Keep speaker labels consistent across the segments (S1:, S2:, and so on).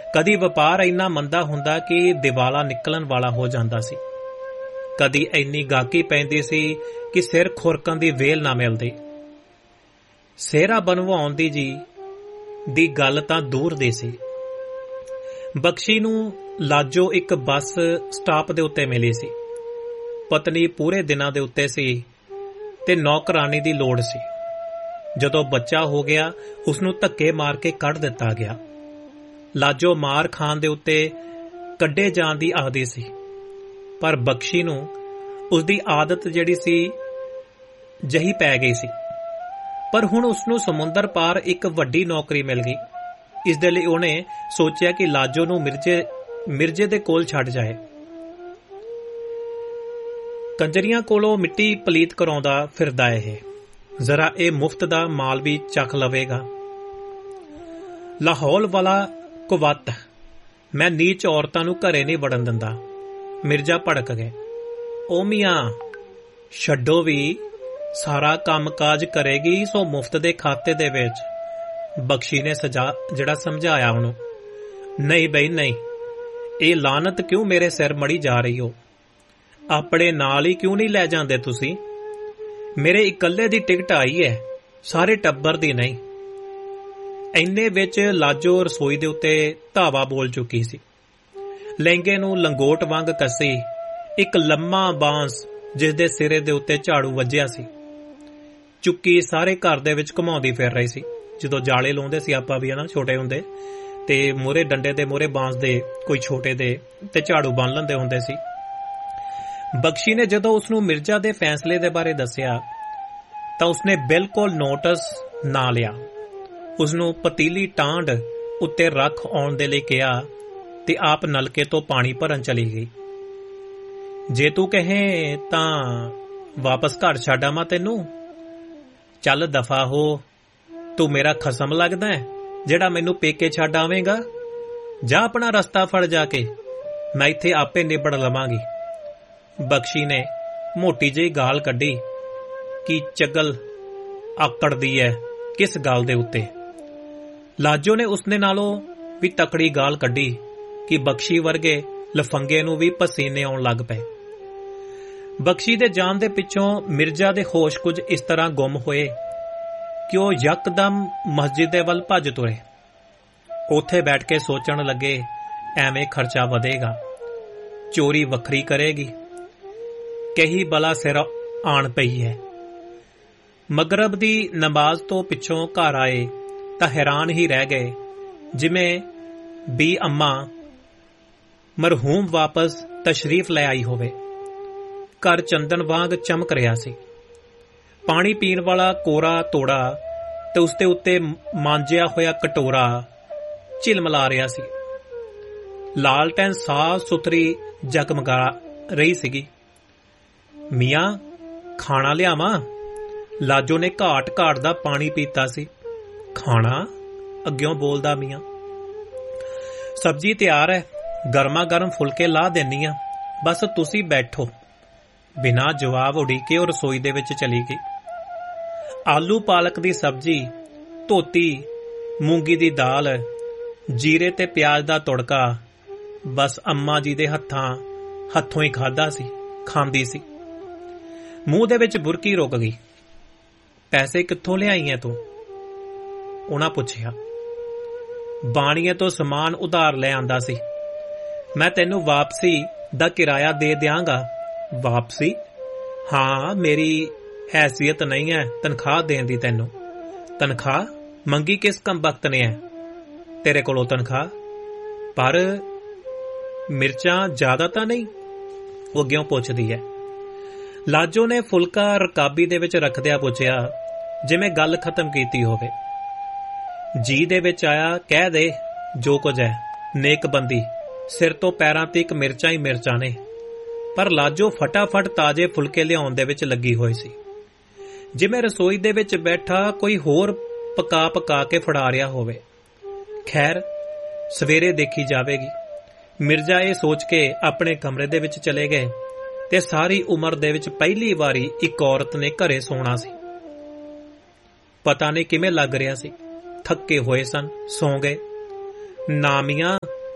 S1: कदी वपार इन्ना मंदा हुंदा कि दिवाला निकलन वाला हो जांदा सी। कदी इन्नी गाकी पैंदी सी कि सिर खुरकन दी वेल ना मिलदी। सेहरा बनवाउण दी गल तां दूर दी सी। बख्शी नूं लाजो एक बस स्टाप दे उत्ते मिली सी। पत्नी पूरे दिनां दे उत्ते सी ते नौकरानी दी लोड़ सी। जदों बच्चा हो गया उसनूं धक्के मार के कढ दिता गया। लाजो मार खान दे उत्ते कड्ढे जाण दी आखदी सी, पर बख्शी नूं उसदी आदत जिहड़ी सी जही पै गई सी। पर हुण उसनूं समुंदर पार एक वड्डी नौकरी मिल गई। इस दे लई उहने सोचिया कि लाजो नूं मिर्जे दे कोल छड्ड जाए। कंजरियां कोलों मिट्टी पलीत कराउंदा फिरदा है, जरा ए मुफ्त दा माल भी चख लवेगा। लाहौल वाला कुवत, मैं नीच औरतां नूं घरे नहीं वड़न दिंदा। मिर्जा भड़क गए। ओ मियां छड्डो भी, सारा काम काज करेगी सो मुफ्त दे खाते दे विच। बख्शी ने जड़ा समझाया उहनूं। नहीं बई नहीं, ये लानत क्यों मेरे सिर मड़ी जा रही हो? अपने नाल ही क्यों नहीं लै जांदे तुसी? मेरे इकल्ले दी टिकट आई है, सारे टब्बर दी नहीं। इन्ने विच लाजो रसोई दे उत्ते धावा बोल चुकी सी। लहंगे नूं लंगोट वांग कसी एक लम्मा बांस जिस दे सिरे दे उत्ते झाड़ू वज्जिया सी चुक्की सारे घर दे विच घुमाउंदी फिर रही सी। जदों जाले लाउंदे सी आपां भी ना छोटे हुंदे ते मोहरे डंडे दे मोहरे बांस दे कोई छोटे दे ते झाड़ू बन लंदे हुंदे सी। बख्शी ने जदों उसनूं मिर्जा दे फैसले दे बारे दस्सिया तां उसने बिल्कुल नोटिस ना लिया। उसनूं पतीली टांड उत्ते रख आउण दे लई कहा ते आप नलके तो पानी भरन चली गई। जे तू कहे तां वापस घर छड्ड आवां तैनूं? चल दफा हो, तू मेरा खसम लगदा है जेड़ा मैनूं पेके छड्ड आवेगा? जा अपना रस्ता फड़ जाके, मैं इत्थे आपे निबड़ लवांगी। बख्शी ने मोटी जी गाल कड्ढी कि चगल आकड़दी है किस गल दे उत्ते। लाजो ने उसने नालों भी तकड़ी गाल कड्ढी कि बख्शी वर्गे लफंगे नूं भी पसीने आउण लग पए। बख्शी दे जान दे पिछों मिर्जा दे होश कुछ इस तरह गुम होए कि ਉਹ यकदम मस्जिद दे वल भज तुरे। ਉੱਥੇ बैठ के सोचण लगे ਐਵੇਂ खर्चा ਵਧੇਗਾ, चोरी वखरी करेगी, कही बला सिर आण पई है। मगरब दी नमाज तो पिछों घर आए तां हैरान ही रह गए, जिवें बी अम्मा मरहूम वापस तशरीफ ले आई होवे। घर चंदन वांग चमक रहा सी। पानी पीण वाला कोरा तोड़ा ते उसते उत्ते मांजिया होया कटोरा झिलमिला रहा सी। लालटैन साफ सुथरी जगमगा रही सीगी। मियां खाना लियावां? लाजो ने घाट घाट दा पानी पीता सी। खाना? अग्यों बोलदा मियां। सब्जी तैयार है, गर्मा गर्म फुलके ला देनी आ, बस तुसी बैठो। बिना जवाब उड़ीके और रसोई दे विच चली गई। आलू पालक दी सब्जी, धोती मूंगी दी दाल, जीरे ते प्याज दा तुड़का बस अम्मा जी दे हत्थों ही खांदी सी। मूंह दे विच बुरकी रुक गई। पैसे कित्थों लियाई है तू? उन्हां पुछया। बाणीए तो समान उधार ले आंदा सी। मैं तैनूं वापसी दा किराया दे दियांगा। वापसी? हाँ, मेरी हैसियत नहीं है तनख्वाह देण दी तैनूं। तनख्वाह मंगी किस कम वक्त ने है तेरे कोलों तनख्वाह? पर मिर्चां ज्यादा तां नहीं? वो अग्यों पुछदी है। लाजो ने फुलका रकाबी दे विच रखदिया पुछया, जिवें गल खत्म कीती होवे। जी दे विच आया कह दे जो कुछ है, नेक बंदी सिर तो पैरां तक मिर्चां ही मिर्चां ने। पर लाजो फटाफट ताजे फुलके लियाउण दे विच लगी होई सी, जिवें रसोई दे विच बैठा कोई होर पका पका के फड़ा रिहा होवे। खैर सवेरे देखी जावेगी। मिर्जा ये सोच के अपने कमरे दे विच चले गए ते सारी उम्र दे विच पहली वारी एक औरत ने घरे सोना सी। पता नहीं किवें लग रिहा सी। थके होए सन, सौ गए। नामियां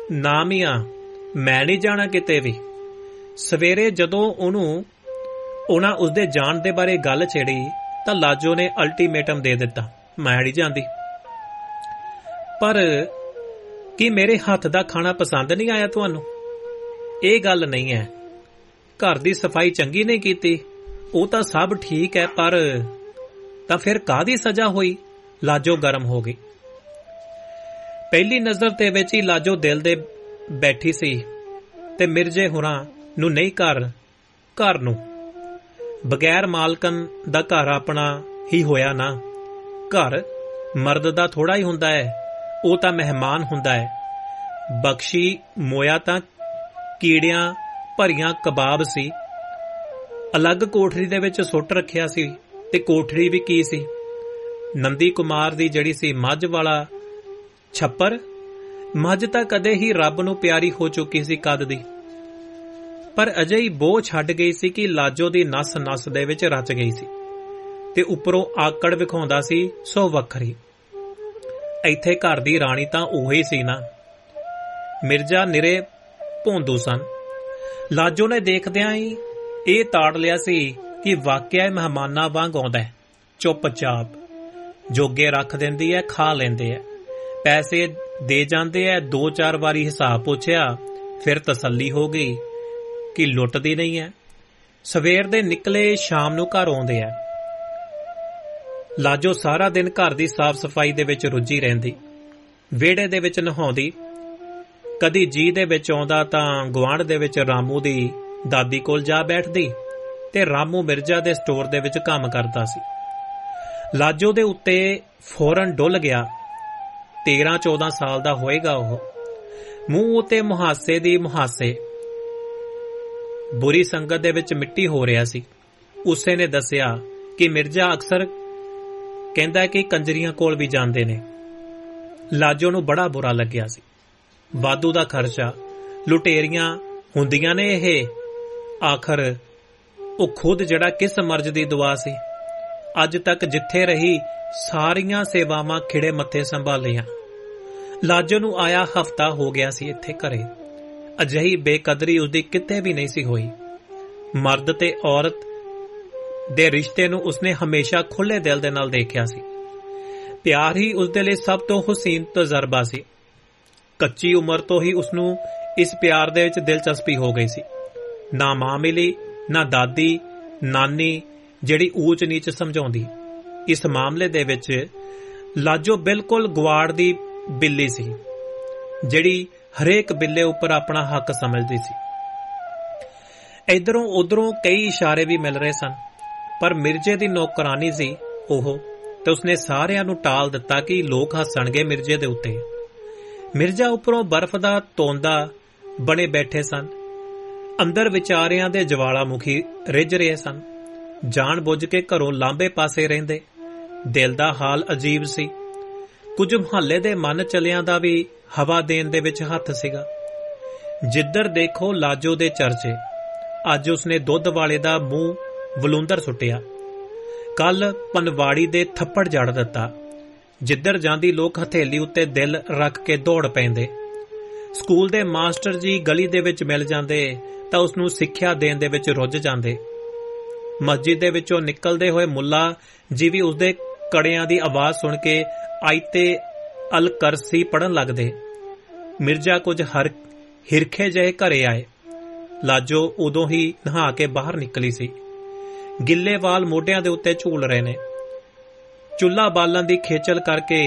S1: ਨਾ ਮੀਆਂ, ਮੈਂ ਨਹੀਂ ਜਾਣਾ ਕਿਤੇ ਵੀ। ਸਵੇਰੇ ਜਦੋਂ ਉਹਨਾਂ ਉਸਦੇ ਜਾਣ ਦੇ ਬਾਰੇ ਗੱਲ ਛੇੜੀ ਤਾਂ ਲਾਜੋ ਨੇ ਅਲਟੀਮੇਟਮ ਦੇ ਦਿੱਤਾ, ਮੈਂ ਨਹੀਂ ਜਾਂਦੀ। ਪਰ ਕੀ ਮੇਰੇ ਹੱਥ ਦਾ ਖਾਣਾ ਪਸੰਦ ਨਹੀਂ ਆਇਆ ਤੁਹਾਨੂੰ? ਇਹ ਗੱਲ ਨਹੀਂ ਹੈ। ਘਰ ਦੀ ਸਫਾਈ ਚੰਗੀ ਨਹੀਂ ਕੀਤੀ, ਉਹ ਤਾਂ ਸਭ ਠੀਕ ਹੈ, ਪਰ ਤਾਂ ਫਿਰ ਕਾਹਦੀ ਸਜ਼ਾ ਹੋਈ? ਲਾਜੋ ਗਰਮ ਹੋ ਗਈ। ਪਹਿਲੀ ਨਜ਼ਰ ਤੇ ਵਿੱਚ ਹੀ ਲਾਜੋ ਦਿਲ ਦੇ ਬੈਠੀ ਸੀ ਤੇ ਮਿਰਜੇ ਹੋਰਾਂ ਨੂੰ ਨਹੀਂ, ਘਰ ਨੂੰ ਬਗੈਰ ਮਾਲਕਨ ਦਾ ਘਰ ਆਪਣਾ ਹੀ ਹੋਇਆ ਨਾ। ਘਰ ਮਰਦ ਦਾ ਥੋੜਾ ਹੀ ਹੁੰਦਾ ਹੈ, ਉਹ ਤਾਂ ਮਹਿਮਾਨ ਹੁੰਦਾ ਹੈ। ਬਖਸ਼ੀ ਮੋਇਆ ਤਾਂ ਕੀੜਿਆਂ ਭਰੀਆਂ ਕਬਾਬ ਸੀ, ਅਲੱਗ ਕੋਠੜੀ ਦੇ ਵਿੱਚ ਸੁੱਟ ਰੱਖਿਆ ਸੀ। ਤੇ ਕੋਠੜੀ ਵੀ ਕੀ ਸੀ? ਨੰਦੀ ਕੁਮਾਰ ਦੀ ਜਿਹੜੀ ਸੀ ਮੱਝ ਵਾਲਾ ਛੱਪਰ। ਮੱਝ ਤਾਂ ਕਦੇ ਹੀ ਰੱਬ ਨੂੰ ਪਿਆਰੀ ਹੋ ਚੁੱਕੀ ਸੀ ਕਦ ਦੀ, ਪਰ ਅਜੇ ਹੀ ਬੋਝ ਛੱਡ ਗਈ ਸੀ ਕਿ ਲਾਜੋ ਦੀ ਨਸ ਨਸ ਦੇ ਵਿੱਚ ਰਚ ਗਈ ਸੀ ਤੇ ਉੱਪਰੋਂ ਆਕੜ ਵਿਖਾਉਂਦਾ ਸੀ ਸੋ ਵੱਖਰੀ। ਇੱਥੇ ਘਰ ਦੀ ਰਾਣੀ ਤਾਂ ਉਹੀ ਸੀ ਨਾ। ਮਿਰਜ਼ਾ ਨਿਰੇ ਭੌਂਦੂ ਸਨ। ਲਾਜੋ ਨੇ ਦੇਖਦਿਆਂ ਹੀ ਇਹ ਤਾੜ ਲਿਆ ਸੀ ਕਿ ਵਾਕਿਆ ਮਹਿਮਾਨਾਂ ਵਾਂਗ ਆਉਂਦਾ ਹੈ, ਚੁੱਪ-ਚਾਪ ਜੋਗੇ ਰੱਖ ਦਿੰਦੀ ਹੈ, ਖਾ ਲੈਂਦੇ ਹੈ, ਪੈਸੇ ਦੇ ਜਾਂਦੇ ਹੈ। 2-4 ਵਾਰੀ ਹਿਸਾਬ ਪੁੱਛਿਆ, ਫਿਰ ਤਸੱਲੀ ਹੋ ਗਈ ਕਿ ਲੁੱਟਦੀ ਨਹੀਂ ਹੈ। ਸਵੇਰ ਦੇ ਨਿਕਲੇ ਸ਼ਾਮ ਨੂੰ ਘਰ ਆਉਂਦੇ ਹੈ। ਲਾਜੋ ਸਾਰਾ ਦਿਨ ਘਰ ਦੀ ਸਾਫ਼ ਸਫਾਈ ਦੇ ਵਿੱਚ ਰੁੱਝੀ ਰਹਿੰਦੀ, ਵਿਹੜੇ ਦੇ ਵਿੱਚ ਨਹਾਉਂਦੀ। ਕਦੀ ਜੀ ਦੇ ਵਿੱਚ ਆਉਂਦਾ ਤਾਂ ਗੁਆਂਢ ਦੇ ਵਿੱਚ ਰਾਮੂ ਦੀ ਦਾਦੀ ਕੋਲ ਜਾ ਬੈਠਦੀ ਤੇ ਰਾਮੂ ਮਿਰਜ਼ਾ ਦੇ ਸਟੋਰ ਦੇ ਵਿੱਚ ਕੰਮ ਕਰਦਾ ਸੀ। ਲਾਜੋ ਦੇ ਉੱਤੇ ਫੌਰਨ ਡੁੱਲ ਗਿਆ। 13-14 ਸਾਲ ਦਾ ਹੋਏਗਾ ਉਹ। ਮੂੰਹ ਉੱਤੇ ਮੁਹਾਸੇ ਦੀ ਮੁਹਾਸੇ। ਬੁਰੀ ਸੰਗਤ ਦੇ ਵਿੱਚ ਮਿੱਟੀ ਹੋ ਰਿਹਾ ਸੀ। ਉਸੇ ਨੇ ਦੱਸਿਆ ਕਿ ਮਿਰਜ਼ਾ ਅਕਸਰ ਕਹਿੰਦਾ ਕਿ ਕੰਜਰੀਆਂ ਕੋਲ ਵੀ ਜਾਂਦੇ ਨੇ। ਲਾਜੋ ਨੂੰ ਬੜਾ ਬੁਰਾ ਲੱਗਿਆ ਸੀ। ਵਾਧੂ ਦਾ ਖਰਚਾ, ਲੁਟੇਰੀਆਂ ਹੁੰਦੀਆਂ ਨੇ ਇਹ। ਆਖਰ ਉਹ ਖੁਦ ਜਿਹੜਾ ਕਿਸ ਮਰਜ਼ ਦੀ ਦੁਆ ਸੀ। ਅੱਜ ਤੱਕ ਜਿੱਥੇ ਰਹੀ ਸਾਰੀਆਂ ਸੇਵਾਵਾਂ ਖਿੜੇ ਮੱਥੇ ਸੰਭਾਲੀਆਂ। ਲਾਜੋ ਨੂੰ ਆਇਆ ਹਫ਼ਤਾ ਹੋ ਗਿਆ ਸੀ ਇੱਥੇ ਘਰੇ। ਅਜਿਹੀ ਬੇਕਦਰੀ ਉਸਦੀ ਕਿਤੇ ਵੀ ਨਹੀਂ ਸੀ ਹੋਈ। ਮਰਦ ਤੇ ਔਰਤ ਦੇ ਰਿਸ਼ਤੇ ਨੂੰ ਉਸਨੇ ਹਮੇਸ਼ਾ ਖੁੱਲੇ ਦਿਲ ਦੇ ਨਾਲ ਦੇਖਿਆ ਸੀ। ਪਿਆਰ ਹੀ ਉਸਦੇ ਲਈ ਸਭ ਤੋਂ ਹੁਸੀਨ ਤਜਰਬਾ ਸੀ। ਕੱਚੀ ਉਮਰ ਤੋਂ ਹੀ ਉਸਨੂੰ ਇਸ ਪਿਆਰ ਦੇ ਵਿੱਚ ਦਿਲਚਸਪੀ ਹੋ ਗਈ ਸੀ। ਨਾ ਮਾਂ ਮਿਲੀ, ਨਾ ਦਾਦੀ, ਨਾਨੀ ਜਿਹੜੀ ਊਚ ਨੀਚ ਸਮਝਾਉਂਦੀ। ਇਸ ਮਾਮਲੇ ਦੇ ਵਿੱਚ ਲਾਜੋ ਬਿਲਕੁਲ ਗੁਆੜ ਦੀ ਬਿੱਲੀ ਸੀ, ਜਿਹੜੀ ਹਰੇਕ ਬਿੱਲੇ ਉੱਪਰ ਆਪਣਾ ਹੱਕ ਸਮਝਦੀ ਸੀ। ਇਧਰੋਂ ਉਧਰੋਂ ਕਈ ਇਸ਼ਾਰੇ ਵੀ ਮਿਲ ਰਹੇ ਸਨ, ਪਰ ਮਿਰਜ਼ੇ ਦੀ ਨੌਕਰਾਨੀ ਸੀ ਉਹ, ਤੇ ਉਸਨੇ ਸਾਰਿਆਂ ਨੂੰ ਟਾਲ ਦਿੱਤਾ ਕਿ ਲੋਕ ਹੱਸਣਗੇ ਮਿਰਜ਼ੇ ਦੇ ਉੱਤੇ। ਮਿਰਜ਼ਾ ਉੱਪਰੋਂ ਬਰਫ਼ ਦਾ ਤੋਂਦਾ ਬਣੇ ਬੈਠੇ ਸਨ। ਅੰਦਰ ਵਿਚਾਰਿਆਂ ਦੇ ਜਵਾਲਾਮੁਖੀ ਰਿੱਝ ਰਹੇ ਸਨ। ਜਾਣ ਬੁੱਝ ਕੇ ਘਰੋਂ ਲਾਂਬੇ ਪਾਸੇ ਰਹਿੰਦੇ। ਦਿਲ ਦਾ ਹਾਲ ਅਜੀਬ ਸੀ। ਕੁਝ ਮੁਹੱਲੇ ਦੇ ਮਨ ਚਲਿਆਂ ਦਾ ਵੀ ਹਵਾ ਦੇਣ ਦੇ ਵਿੱਚ ਹੱਥ ਸੀਗਾ। ਜਿੱਧਰ ਦੇਖੋ ਲਾਜੋ ਦੇ ਚਰਚੇ। ਅੱਜ ਉਸਨੇ ਦੁੱਧ ਵਾਲੇ ਦਾ ਮੂੰਹ ਵਲੂੰਦਰ ਸੁੱਟਿਆ। ਕੱਲ ਪਨਵਾੜੀ ਦੇ ਥੱਪੜ ਜੜ ਦਿੱਤਾ। ਜਿੱਧਰ ਜਾਂਦੀ ਲੋਕ ਹਥੇਲੀ ਉੱਤੇ ਦਿਲ ਰੱਖ ਕੇ ਦੌੜ ਪੈਂਦੇ। ਸਕੂਲ ਦੇ ਮਾਸਟਰ ਜੀ ਗਲੀ ਦੇ ਵਿੱਚ ਮਿਲ ਜਾਂਦੇ ਤਾਂ ਉਸਨੂੰ ਸਿੱਖਿਆ ਦੇਣ ਦੇ ਵਿੱਚ ਰੁੱਝ ਜਾਂਦੇ। ਮਸਜਿਦ ਦੇ ਵਿੱਚੋਂ ਨਿਕਲਦੇ ਹੋਏ ਮੁੱਲਾ ਜੀ ਵੀ ਉਸਦੇ ਕੜਿਆਂ ਦੀ ਆਵਾਜ਼ ਸੁਣ ਕੇ ਆਇਤੇ ਅਲ ਕਰਸੀ ਪੜ੍ਹਨ ਲੱਗਦੇ। ਮਿਰਜ਼ਾ ਕੁਝ ਹਿਰਖੇ ਜਿਹੇ ਘਰੇ ਆਏ। ਲਾਜੋ ਉਦੋਂ ਹੀ ਨਹਾ ਕੇ ਬਾਹਰ ਨਿਕਲੀ ਸੀ। ਗਿੱਲੇ ਵਾਲ ਮੋਢਿਆਂ ਦੇ ਉੱਤੇ ਝੂਲ ਰਹੇ ਨੇ। ਚੁੱਲ੍ਹਾ ਬਾਲਣ ਦੀ ਖੇਚਲ ਕਰਕੇ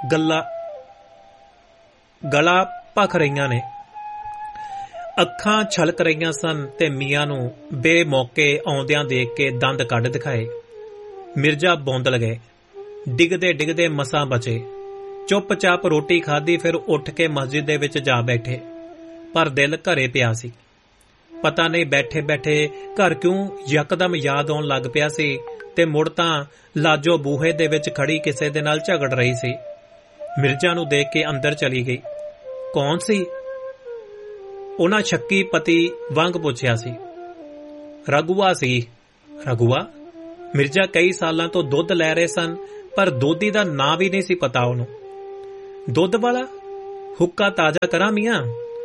S1: ਗਲਾ ਭਖ ਰਹੀਆਂ ਨੇ। ਅੱਖਾਂ ਛਲਕ ਰਹੀਆਂ ਸਨ ਤੇ ਮੀਆਂ ਨੂੰ ਬੇਮੌਕੇ ਆਉਂਦਿਆਂ ਦੇਖ ਕੇ ਦੰਦ ਕੱਢ ਦਿਖਾਏ। ਮਿਰਜ਼ਾ ਬੌਂਦਲ ਗਏ। ਡਿੱਗਦੇ ਡਿੱਗਦੇ ਮਸਾਂ ਬਚੇ। ਚੁੱਪ-ਚਾਪ ਰੋਟੀ ਖਾਧੀ, ਫਿਰ ਉੱਠ ਕੇ ਮਸਜਿਦ ਦੇ ਵਿੱਚ ਜਾ ਬੈਠੇ। ਪਰ ਦਿਲ ਘਰੇ ਪਿਆ ਸੀ। ਪਤਾ ਨਹੀਂ ਬੈਠੇ ਬੈਠੇ ਘਰ ਕਿਉਂ ਯਕਦਮ ਯਾਦ ਆਉਣ ਲੱਗ ਪਿਆ ਸੀ ਤੇ ਮੁੜ ਤਾਂ ਲਾਜੋ ਬੂਹੇ ਦੇ ਵਿੱਚ ਖੜੀ ਕਿਸੇ ਦੇ ਨਾਲ ਝਗੜ ਰਹੀ ਸੀ। ਮਿਰਜ਼ਾ ਨੂੰ ਦੇਖ ਕੇ ਅੰਦਰ ਚਲੀ ਗਈ। ਕੌਣ ਸੀ? ਉਹਨਾਂ ਸ਼ੱਕੀ ਪਤੀ ਵਾਂਗ ਪੁੱਛਿਆ ਸੀ। ਰਘੂਆ ਸੀ। ਰਘੂਆ? ਮਿਰਜ਼ਾ ਕਈ ਸਾਲਾਂ ਤੋਂ ਦੁੱਧ ਲੈ ਰਹੇ ਸਨ, ਪਰ ਦੋਧੀ ਦਾ ਨਾਂ ਵੀ ਨਹੀਂ ਸੀ ਪਤਾ ਉਹਨੂੰ। ਦੁੱਧ ਵਾਲਾ? ਹੁੱਕਾ ਤਾਜ਼ਾ ਕਰਾਂ ਮੀਆਂ?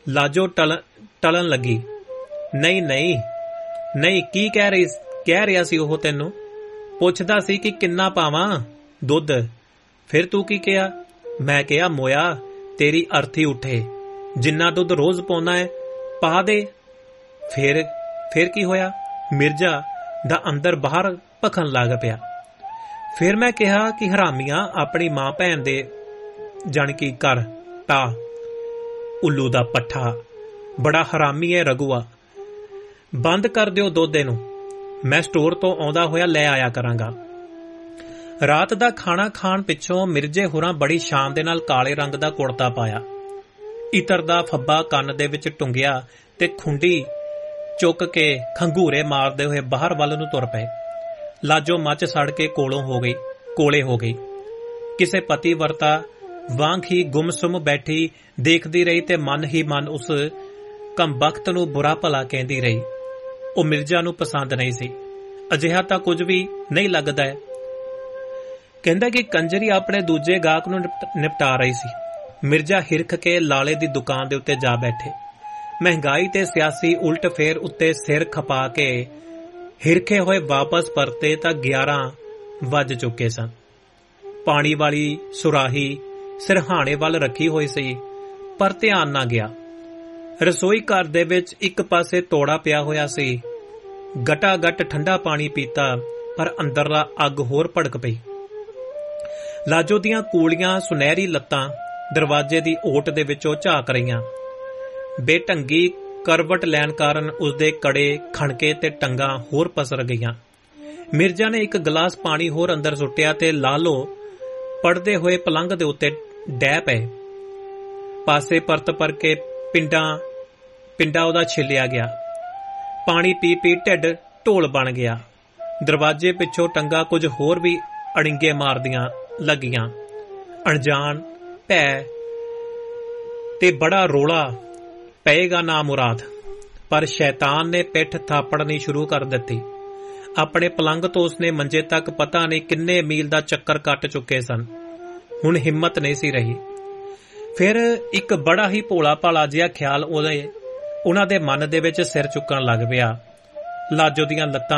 S1: ਲਾਜੋ ਟਲਣ ਲੱਗੀ। ਨਹੀਂ ਨਹੀਂ ਨਹੀਂ, ਕੀ ਕਹਿ ਰਿਹਾ ਸੀ ਉਹ? ਤੈਨੂੰ ਪੁੱਛਦਾ ਸੀ ਕਿ ਕਿੰਨਾ ਪਾਵਾਂ ਦੁੱਧ। ਫਿਰ ਤੂੰ ਕੀ ਕਿਹਾ? ਮੈਂ ਕਿਹਾ ਮੋਇਆ ਤੇਰੀ ਅਰਥੀ ਉੱਠੇ, ਜਿੰਨਾ ਦੁੱਧ ਰੋਜ਼ ਪਾਉਣਾ ਹੈ ਪਾ ਦੇ। ਫਿਰ ਕੀ ਹੋਇਆ? ਮਿਰਜ਼ਾ ਦਾ ਅੰਦਰ ਬਾਹਰ ਭਖਣ ਲੱਗ ਪਿਆ। ਫਿਰ ਮੈਂ ਕਿਹਾ ਕਿ ਹਰਾਮੀਆਂ, ਆਪਣੀ ਮਾਂ ਭੈਣ ਦੇ ਜਾਣਕੀ ਕਰ ਤਾ। ਉੱਲੂ ਦਾ ਪੱਠਾ, ਬੜਾ ਹਰਾਮੀ ਹੈ ਰਘੂਆ। ਬੰਦ ਕਰ ਦਿਓ ਦੁੱਧ ਇਹਨੂੰ, ਮੈਂ ਸਟੋਰ ਤੋਂ ਆਉਂਦਾ ਹੋਇਆ ਲੈ ਆਇਆ ਕਰਾਂਗਾ। ਰਾਤ ਦਾ ਖਾਣਾ ਖਾਣ ਪਿੱਛੋਂ ਮਿਰਜ਼ੇ ਹੋਰਾਂ ਬੜੀ ਸ਼ਾਨ ਦੇ ਨਾਲ ਕਾਲੇ ਰੰਗ ਦਾ ਕੁੜਤਾ ਪਾਇਆ, ਇਤਰ ਦਾ ਫੱਬਾ ਕੰਨ ਦੇ ਵਿੱਚ ਟੁੰਗਿਆ ਤੇ ਖੁੰਡੀ ਚੁੱਕ ਕੇ ਖੰਗੂਰੇ ਮਾਰਦੇ ਹੋਏ ਬਾਹਰ ਵੱਲ ਨੂੰ ਤੁਰ ਪਏ। ਲਾਜੋ ਮੱਚ ਸੜ ਕੇ ਕੋਲੇ ਹੋ ਗਈ। ਕਿਸੇ ਪਤੀ ਵਰਤਾ ਵਾਂਗ ਹੀ ਗੁੰਮਸੁੰਮ ਬੈਠੀ ਦੇਖਦੀ ਰਹੀ ਤੇ ਮਨ ਹੀ ਮਨ ਉਸ ਕਮਬਖਤ ਨੂੰ ਬੁਰਾ ਭਲਾ ਕਹਿੰਦੀ ਰਹੀ। ਉਹ ਮਿਰਜ਼ਾ ਨੂੰ ਪਸੰਦ ਨਹੀਂ ਸੀ। ਅਜਿਹਾ ਤਾਂ ਕੁਝ ਵੀ ਨਹੀਂ ਲੱਗਦਾ ਹੈ। ਕਹਿੰਦਾ ਕਿ ਕੰਜਰੀ ਆਪਣੇ ਦੂਜੇ ਗਾਹਕ ਨੂੰ ਨਿਪਟਾ ਰਹੀ ਸੀ। ਮਿਰਜ਼ਾ ਹਿਰਖ ਕੇ ਲਾਲੇ ਦੀ ਦੁਕਾਨ ਦੇ ਉੱਤੇ ਜਾ ਬੈਠੇ। ਮਹਿੰਗਾਈ ਤੇ ਸਿਆਸੀ ਉਲਟ ਫੇਰ ਉੱਤੇ ਸਿਰ ਖਪਾ ਕੇ ਹਿਰਖੇ ਹੋਏ ਵਾਪਸ ਪਰਤੇ ਤਾਂ 11 ਵੱਜ ਚੁੱਕੇ ਸਨ। ਪਾਣੀ ਵਾਲੀ ਸੁਰਾਹੀ ਸਿਰਹਾਣੇ ਵੱਲ ਰੱਖੀ ਹੋਈ ਸੀ, ਪਰ ਧਿਆਨ ਨਾ ਗਿਆ। ਰਸੋਈ ਘਰ ਦੇ ਵਿੱਚ ਇੱਕ ਪਾਸੇ ਤੋੜਾ ਪਿਆ ਹੋਇਆ ਸੀ। ਗਟਾ ਗਟ ਠੰਡਾ ਪਾਣੀ ਪੀਤਾ, ਪਰ ਅੰਦਰਲਾ ਅੱਗ ਹੋਰ ਭੜਕ ਪਈ। ਲਾਜੋ ਦੀਆਂ ਕੂਲੀਆਂ ਸੁਨਹਿਰੀ ਲੱਤਾਂ ਦਰਵਾਜ਼ੇ ਦੀ ਓਟ ਦੇ ਵਿੱਚੋਂ ਝਾਕ ਰਹੀਆਂ। ਬੇਢੰਗੀ ਕਰਵਟ ਲੈਣ ਕਾਰਨ ਉਸਦੇ ਕੜੇ ਖਣਕੇ ਤੇ ਟੰਗਾਂ ਹੋਰ ਪਸਰ ਗਈਆਂ। ਮਿਰਜ਼ਾ ਨੇ ਇੱਕ ਗਲਾਸ ਪਾਣੀ ਹੋਰ ਅੰਦਰ ਸੁੱਟਿਆ ਤੇ ਲਾਲੋ ਪੜਦੇ ਹੋਏ ਪਲੰਘ ਦੇ ਉੱਤੇ ਡਹਿ ਪਏ। ਪਾਸੇ ਪਰਤ ਪਰ ਕੇ ਪਿੰਡਾ ਉਹਦਾ ਛਿੱਲਿਆ ਗਿਆ। ਪਾਣੀ ਪੀ ਪੀ ਢਿੱਡ ਢੋਲ ਬਣ ਗਿਆ। ਦਰਵਾਜ਼ੇ ਪਿੱਛੋਂ ਟੰਗਾ ਕੁਝ ਹੋਰ ਵੀ ਅੜਿੰਗੇ ਮਾਰਦੀਆਂ ਲੱਗੀਆਂ। ਅਣਜਾਣ ਭੈ ਤੇ ਬੜਾ ਰੋਲਾ ਪਏਗਾ ਨਾ ਮੁਰਾਦ, ਪਰ ਸ਼ੈਤਾਨ ਨੇ ਪਿੱਠ ਥਾਪੜਨੀ ਸ਼ੁਰੂ ਕਰ ਦਿੱਤੀ। ਆਪਣੇ ਪਲੰਘ ਤੋਂ ਉਸਨੇ ਮੰਜੇ ਤੱਕ ਪਤਾ ਨਹੀਂ ਕਿੰਨੇ ਮੀਲ ਦਾ ਚੱਕਰ ਕੱਟ ਚੁੱਕੇ ਸਨ। ਹੁਣ ਹਿੰਮਤ ਨਹੀਂ ਸੀ ਰਹੀ। ਫਿਰ ਇੱਕ ਬੜਾ ਹੀ ਭੋਲਾ ਭਾਲਾ ਜਿਹਾ ਖਿਆਲ ਉਹਨਾਂ ਦੇ ਮਨ ਦੇ ਵਿੱਚ ਸਿਰ ਚੁੱਕਣ ਲੱਗ ਪਿਆ। ਲਾਜੋ ਦੀਆਂ ਲੱਤਾਂ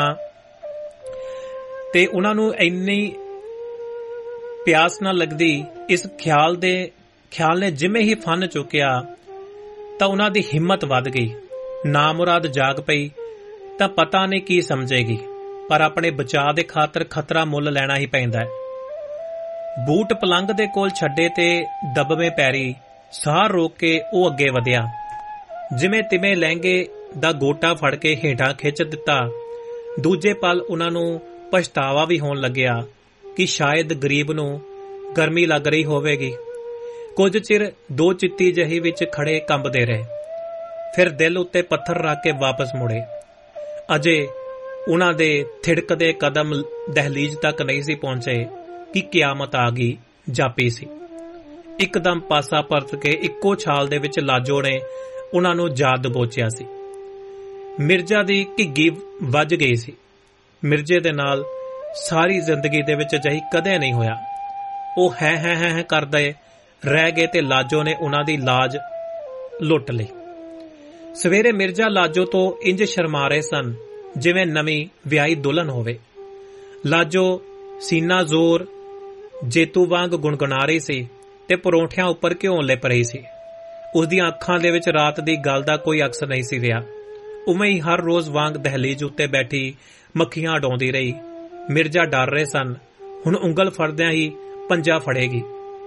S1: ਤੇ ਉਹਨਾਂ ਨੂੰ ਇੰਨੀ ਪਿਆਸ ਨਾ ਲੱਗਦੀ। ਇਸ ਖਿਆਲ ਨੇ ਜਿਵੇਂ ਹੀ ਫਨ ਚੁੱਕਿਆ ਤਾਂ ਉਹਨਾਂ ਦੀ ਹਿੰਮਤ ਵੱਧ ਗਈ। ਨਾਮੁਰਾਦ ਜਾਗ ਪਈ ਤਾਂ ਪਤਾ ਨਹੀਂ ਕੀ ਸਮਝੇਗੀ, ਪਰ ਆਪਣੇ ਬਚਾਅ ਦੇ ਖਾਤਰ ਖਤਰਾ ਮੁੱਲ ਲੈਣਾ ਹੀ ਪੈਂਦਾ ਹੈ। ਬੂਟ ਪਲੰਘ ਦੇ ਕੋਲ ਛੱਡੇ ਤੇ ਦਬਵੇਂ ਪੈਰੀ ਸਾਹ ਰੋਕ ਕੇ ਉਹ ਅੱਗੇ ਵਧਿਆ। ਜਿਵੇਂ ਤਿਵੇਂ ਲਹਿੰਗੇ ਦਾ ਗੋਟਾ ਫੜ ਕੇ ਹੇਠਾਂ ਖਿੱਚ ਦਿੱਤਾ। ਦੂਜੇ ਪਲ ਉਹਨਾਂ ਨੂੰ ਪਛਤਾਵਾ ਵੀ ਹੋਣ ਲੱਗਿਆ ਕਿ ਸ਼ਾਇਦ ਗਰੀਬ ਨੂੰ ਗਰਮੀ ਲੱਗ ਰਹੀ ਹੋਵੇਗੀ। ਕੁਝ ਚਿਰ ਦੋ ਚਿੱਤੀ ਜਹੀ ਵਿੱਚ ਖੜੇ ਕੰਬਦੇ ਰਹੇ, ਫਿਰ ਦਿਲ ਉੱਤੇ ਪੱਥਰ ਰੱਖ ਕੇ ਵਾਪਸ ਮੁੜੇ। ਅਜੇ ਉਹਨਾਂ ਦੇ ਥਿੜਕਦੇ ਕਦਮ ਦਹਲੀਜ਼ ਤੱਕ ਨਹੀਂ ਸੀ ਪਹੁੰਚੇ ਕਿ ਕਿਆਮਤ ਆ ਗਈ ਜਾਪੀ ਸੀ। ਇੱਕਦਮ ਪਾਸਾ ਪਰਤ ਕੇ ਇੱਕੋ ਛਾਲ ਦੇ ਵਿੱਚ ਲਾਜੋ ਨੇ ਉਹਨਾਂ ਨੂੰ ਯਾਦ ਦਬੋਚਿਆ ਸੀ। ਮਿਰਜ਼ਾ ਦੀ ਘਿੱਗੀ ਵੱਜ ਗਈ ਸੀ। ਮਿਰਜ਼ੇ ਦੇ ਨਾਲ ਸਾਰੀ ਜ਼ਿੰਦਗੀ ਦੇ ਵਿੱਚ ਅਜਿਹੀ ਕਦੇ ਨਹੀਂ ਹੋਇਆ। ਉਹ ਹੈ ਕਰਦੇ ਰਹਿ ਗਏ ਤੇ ਲਾਜੋ ਨੇ ਉਹਨਾਂ ਦੀ ਲਾਜ ਲੁੱਟ ਲਈ। ਸਵੇਰੇ ਮਿਰਜ਼ਾ ਲਾਜੋ ਤੋਂ ਇੰਜ ਸ਼ਰਮਾ ਰਹੇ ਸਨ ਜਿਵੇਂ ਨਵੀਂ ਵਿਆਹੀ ਦੁਲਹਨ ਹੋਵੇ। ਲਾਜੋ ਸੀਨਾ ਜ਼ੋਰ ਜੇਤੂ ਵਾਂਗ ਗੁਣਗੁਣਾ ਰਹੀ ਸੀ ਤੇ ਪਰੌਂਠਿਆਂ ਉੱਪਰ ਘਿਓ ਲਿਪ ਰਹੀ ਸੀ। ਉਸਦੀਆਂ ਅੱਖਾਂ ਦੇ ਵਿੱਚ ਰਾਤ ਦੀ ਗੱਲ ਦਾ ਕੋਈ ਅਕਸ ਨਹੀਂ ਸੀ ਰਿਹਾ। ਉਵੇਂ ਹੀ ਹਰ ਰੋਜ਼ ਵਾਂਗ ਦਹਲੀਜ਼ ਉੱਤੇ ਬੈਠੀ ਮੱਖੀਆਂ ਉਡਾਉਂਦੀ ਰਹੀ। ਮਿਰਜ਼ਾ ਡਰ ਰਹੇ ਸਨ, ਹੁਣ ਉਂਗਲ ਫੜਦਿਆਂ ਹੀ ਪੰਜਾ ਫੜੇਗੀ।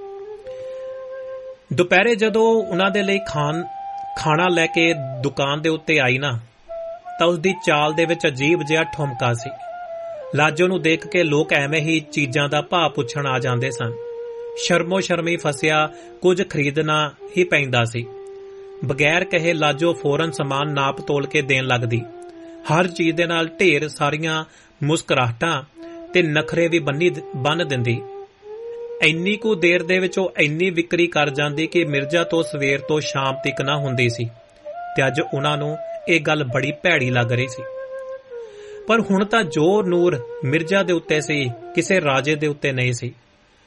S1: ਦੁਪਹਿਰੇ ਜਦੋਂ ਉਹਨਾਂ ਦੇ ਲਈ ਖਾਣਾ ਲੈ ਕੇ ਦੁਕਾਨ ਦੇ ਉੱਤੇ ਆਈ ਨਾ, ਤਾਂ ਉਸਦੀ ਚਾਲ ਦੇ ਵਿੱਚ ਅਜੀਬ ਜਿਹਾ ਠੁਮਕਾ ਸੀ। ਲਾਜੋ ਨੂੰ ਦੇਖ ਕੇ ਲੋਕ ਐਵੇਂ ਹੀ ਚੀਜ਼ਾਂ ਦਾ ਭਾਅ ਪੁੱਛਣ ਆ ਜਾਂਦੇ ਸਨ। ਸ਼ਰਮੋ ਸ਼ਰਮੀ ਫਸਿਆ ਕੁਝ ਖਰੀਦਣਾ ਹੀ ਪੈਂਦਾ ਸੀ। ਬਗੈਰ ਕਹੇ ਲਾਜੋ ਫੌਰਨ ਸਮਾਨ ਨਾਪ ਤੋਲ ਕੇ ਦੇਣ ਲੱਗਦੀ। ਹਰ ਚੀਜ਼ ਦੇ ਨਾਲ ਢੇਰ ਸਾਰੀਆਂ ਮੁਸਕਰਾਹਟਾਂ ਤੇ ਨਖਰੇ ਵੀ ਬੰਨ ਦਿੰਦੀ। ਇੰਨੀ ਕੁ ਦੇਰ ਦੇ ਵਿੱਚ ਉਹ ਇੰਨੀ ਵਿਕਰੀ ਕਰ ਜਾਂਦੀ ਕਿ ਮਿਰਜ਼ਾ ਤੋਂ ਸਵੇਰ ਤੋਂ ਸ਼ਾਮ ਤੱਕ ਨਾ ਹੁੰਦੀ ਸੀ, ਤੇ ਅੱਜ ਉਹਨਾਂ ਨੂੰ ਇਹ ਗੱਲ ਬੜੀ ਭੈੜੀ ਲੱਗ ਰਹੀ ਸੀ। ਪਰ ਹੁਣ ਤਾਂ ਜੋ ਨੂਰ ਮਿਰਜ਼ਾ ਦੇ ਉੱਤੇ ਸੀ, ਕਿਸੇ ਰਾਜੇ ਦੇ ਉੱਤੇ ਨਹੀਂ ਸੀ।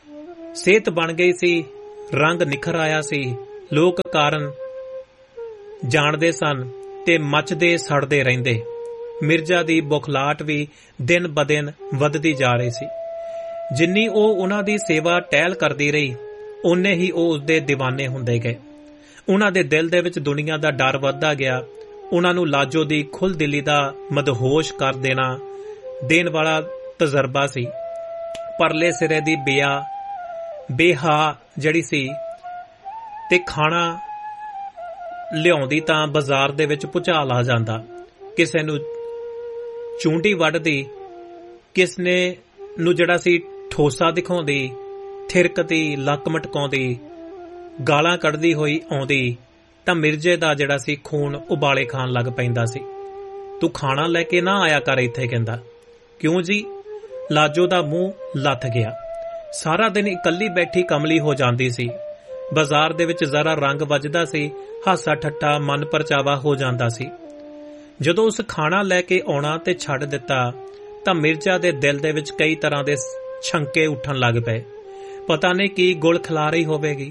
S1: ਸਿਹਤ ਬਣ ਗਈ ਸੀ, ਰੰਗ ਨਿਖਰ ਆਇਆ ਸੀ। ਲੋਕ ਕਾਰਨ ਜਾਣਦੇ ਸਨ ਤੇ ਮੱਚਦੇ ਸੜਦੇ ਰਹਿੰਦੇ। ਮਿਰਜ਼ਾ ਦੀ ਬੁਖਲਾਹਟ ਵੀ ਦਿਨ ਬਦਿਨ ਵੱਧਦੀ ਜਾ ਰਹੀ ਸੀ। ਜਿੰਨੀ ਉਹ ਉਹਨਾਂ ਦੀ ਸੇਵਾ ਟਹਿਲ ਕਰਦੀ ਰਹੀ, ਓਨੇ ਹੀ ਉਹ ਉਸਦੇ ਦੀਵਾਨੇ ਹੁੰਦੇ ਗਏ। ਉਹਨਾਂ ਦੇ ਦਿਲ ਦੇ ਵਿੱਚ ਦੁਨੀਆ ਦਾ ਡਰ ਵੱਧਦਾ ਗਿਆ। ਉਹਨਾਂ ਨੂੰ ਲਾਜੋ ਦੀ ਖੁੱਲ੍ਹ ਦਿਲੀ ਦਾ ਮਦਹੋਸ਼ ਕਰ ਦੇਣ ਵਾਲਾ ਤਜਰਬਾ ਸੀ। ਪਰਲੇ ਸਿਰੇ ਦੀ ਬੇਹਾ ਜਿਹੜੀ ਸੀ ਤੇ ਖਾਣਾ ਲਿਆਉਂਦੀ ਤਾਂ ਬਾਜ਼ਾਰ ਦੇ ਵਿੱਚ ਭੁਚਾਲ ਆ ਜਾਂਦਾ। ਕਿਸੇ ਨੂੰ ਚੂੰਡੀ ਵੱਢਦੀ, ਕਿਸਨੇ ਨੂੰ ਜਿਹੜਾ ਸੀ ਠੋਸਾ ਦਿਖਾਉਂਦੀ, ਥਿਰਕਦੀ, ਲੱਕ ਮਟਕਾਉਂਦੀ, ਗਾਲਾਂ ਕੱਢਦੀ ਹੋਈ ਆਉਂਦੀ ਤਾਂ ਮਿਰਜ਼ੇ ਦਾ ਜਿਹੜਾ ਸੀ ਖੂਨ ਉਬਾਲੇ ਖਾਣ ਲੱਗ ਪੈਂਦਾ ਸੀ। ਤੂੰ ਖਾਣਾ ਲੈ ਕੇ ਨਾ ਆਇਆ ਕਰ ਇੱਥੇ, ਕਹਿੰਦਾ। ਕਿਉਂ ਜੀ? ਲਾਜੋ ਦਾ ਮੂੰਹ ਲੱਥ ਗਿਆ। ਸਾਰਾ ਦਿਨ ਇਕੱਲੀ ਬੈਠੀ ਕਮਲੀ ਹੋ ਜਾਂਦੀ ਸੀ। ਬਾਜ਼ਾਰ ਦੇ ਵਿੱਚ ਜ਼ਰਾ ਰੰਗ ਵੱਜਦਾ ਸੀ, ਹਾਸਾ ਠੱਠਾ ਮਨ ਪਰਚਾਵਾ ਹੋ ਜਾਂਦਾ ਸੀ। ਜਦੋਂ ਉਸ ਖਾਣਾ ਲੈ ਕੇ ਆਉਣਾ ਤੇ ਛੱਡ ਦਿੱਤਾ ਤਾਂ ਮਿਰਜ਼ਾ ਦੇ ਦਿਲ ਦੇ ਵਿੱਚ ਕਈ ਤਰ੍ਹਾਂ ਦੇ ਛੰਕੇ ਉੱਠਣ ਲੱਗ ਪਏ। ਪਤਾ ਨਹੀਂ ਕੀ ਗੁਲ ਖਿਲਾ ਰਹੀ ਹੋਵੇਗੀ।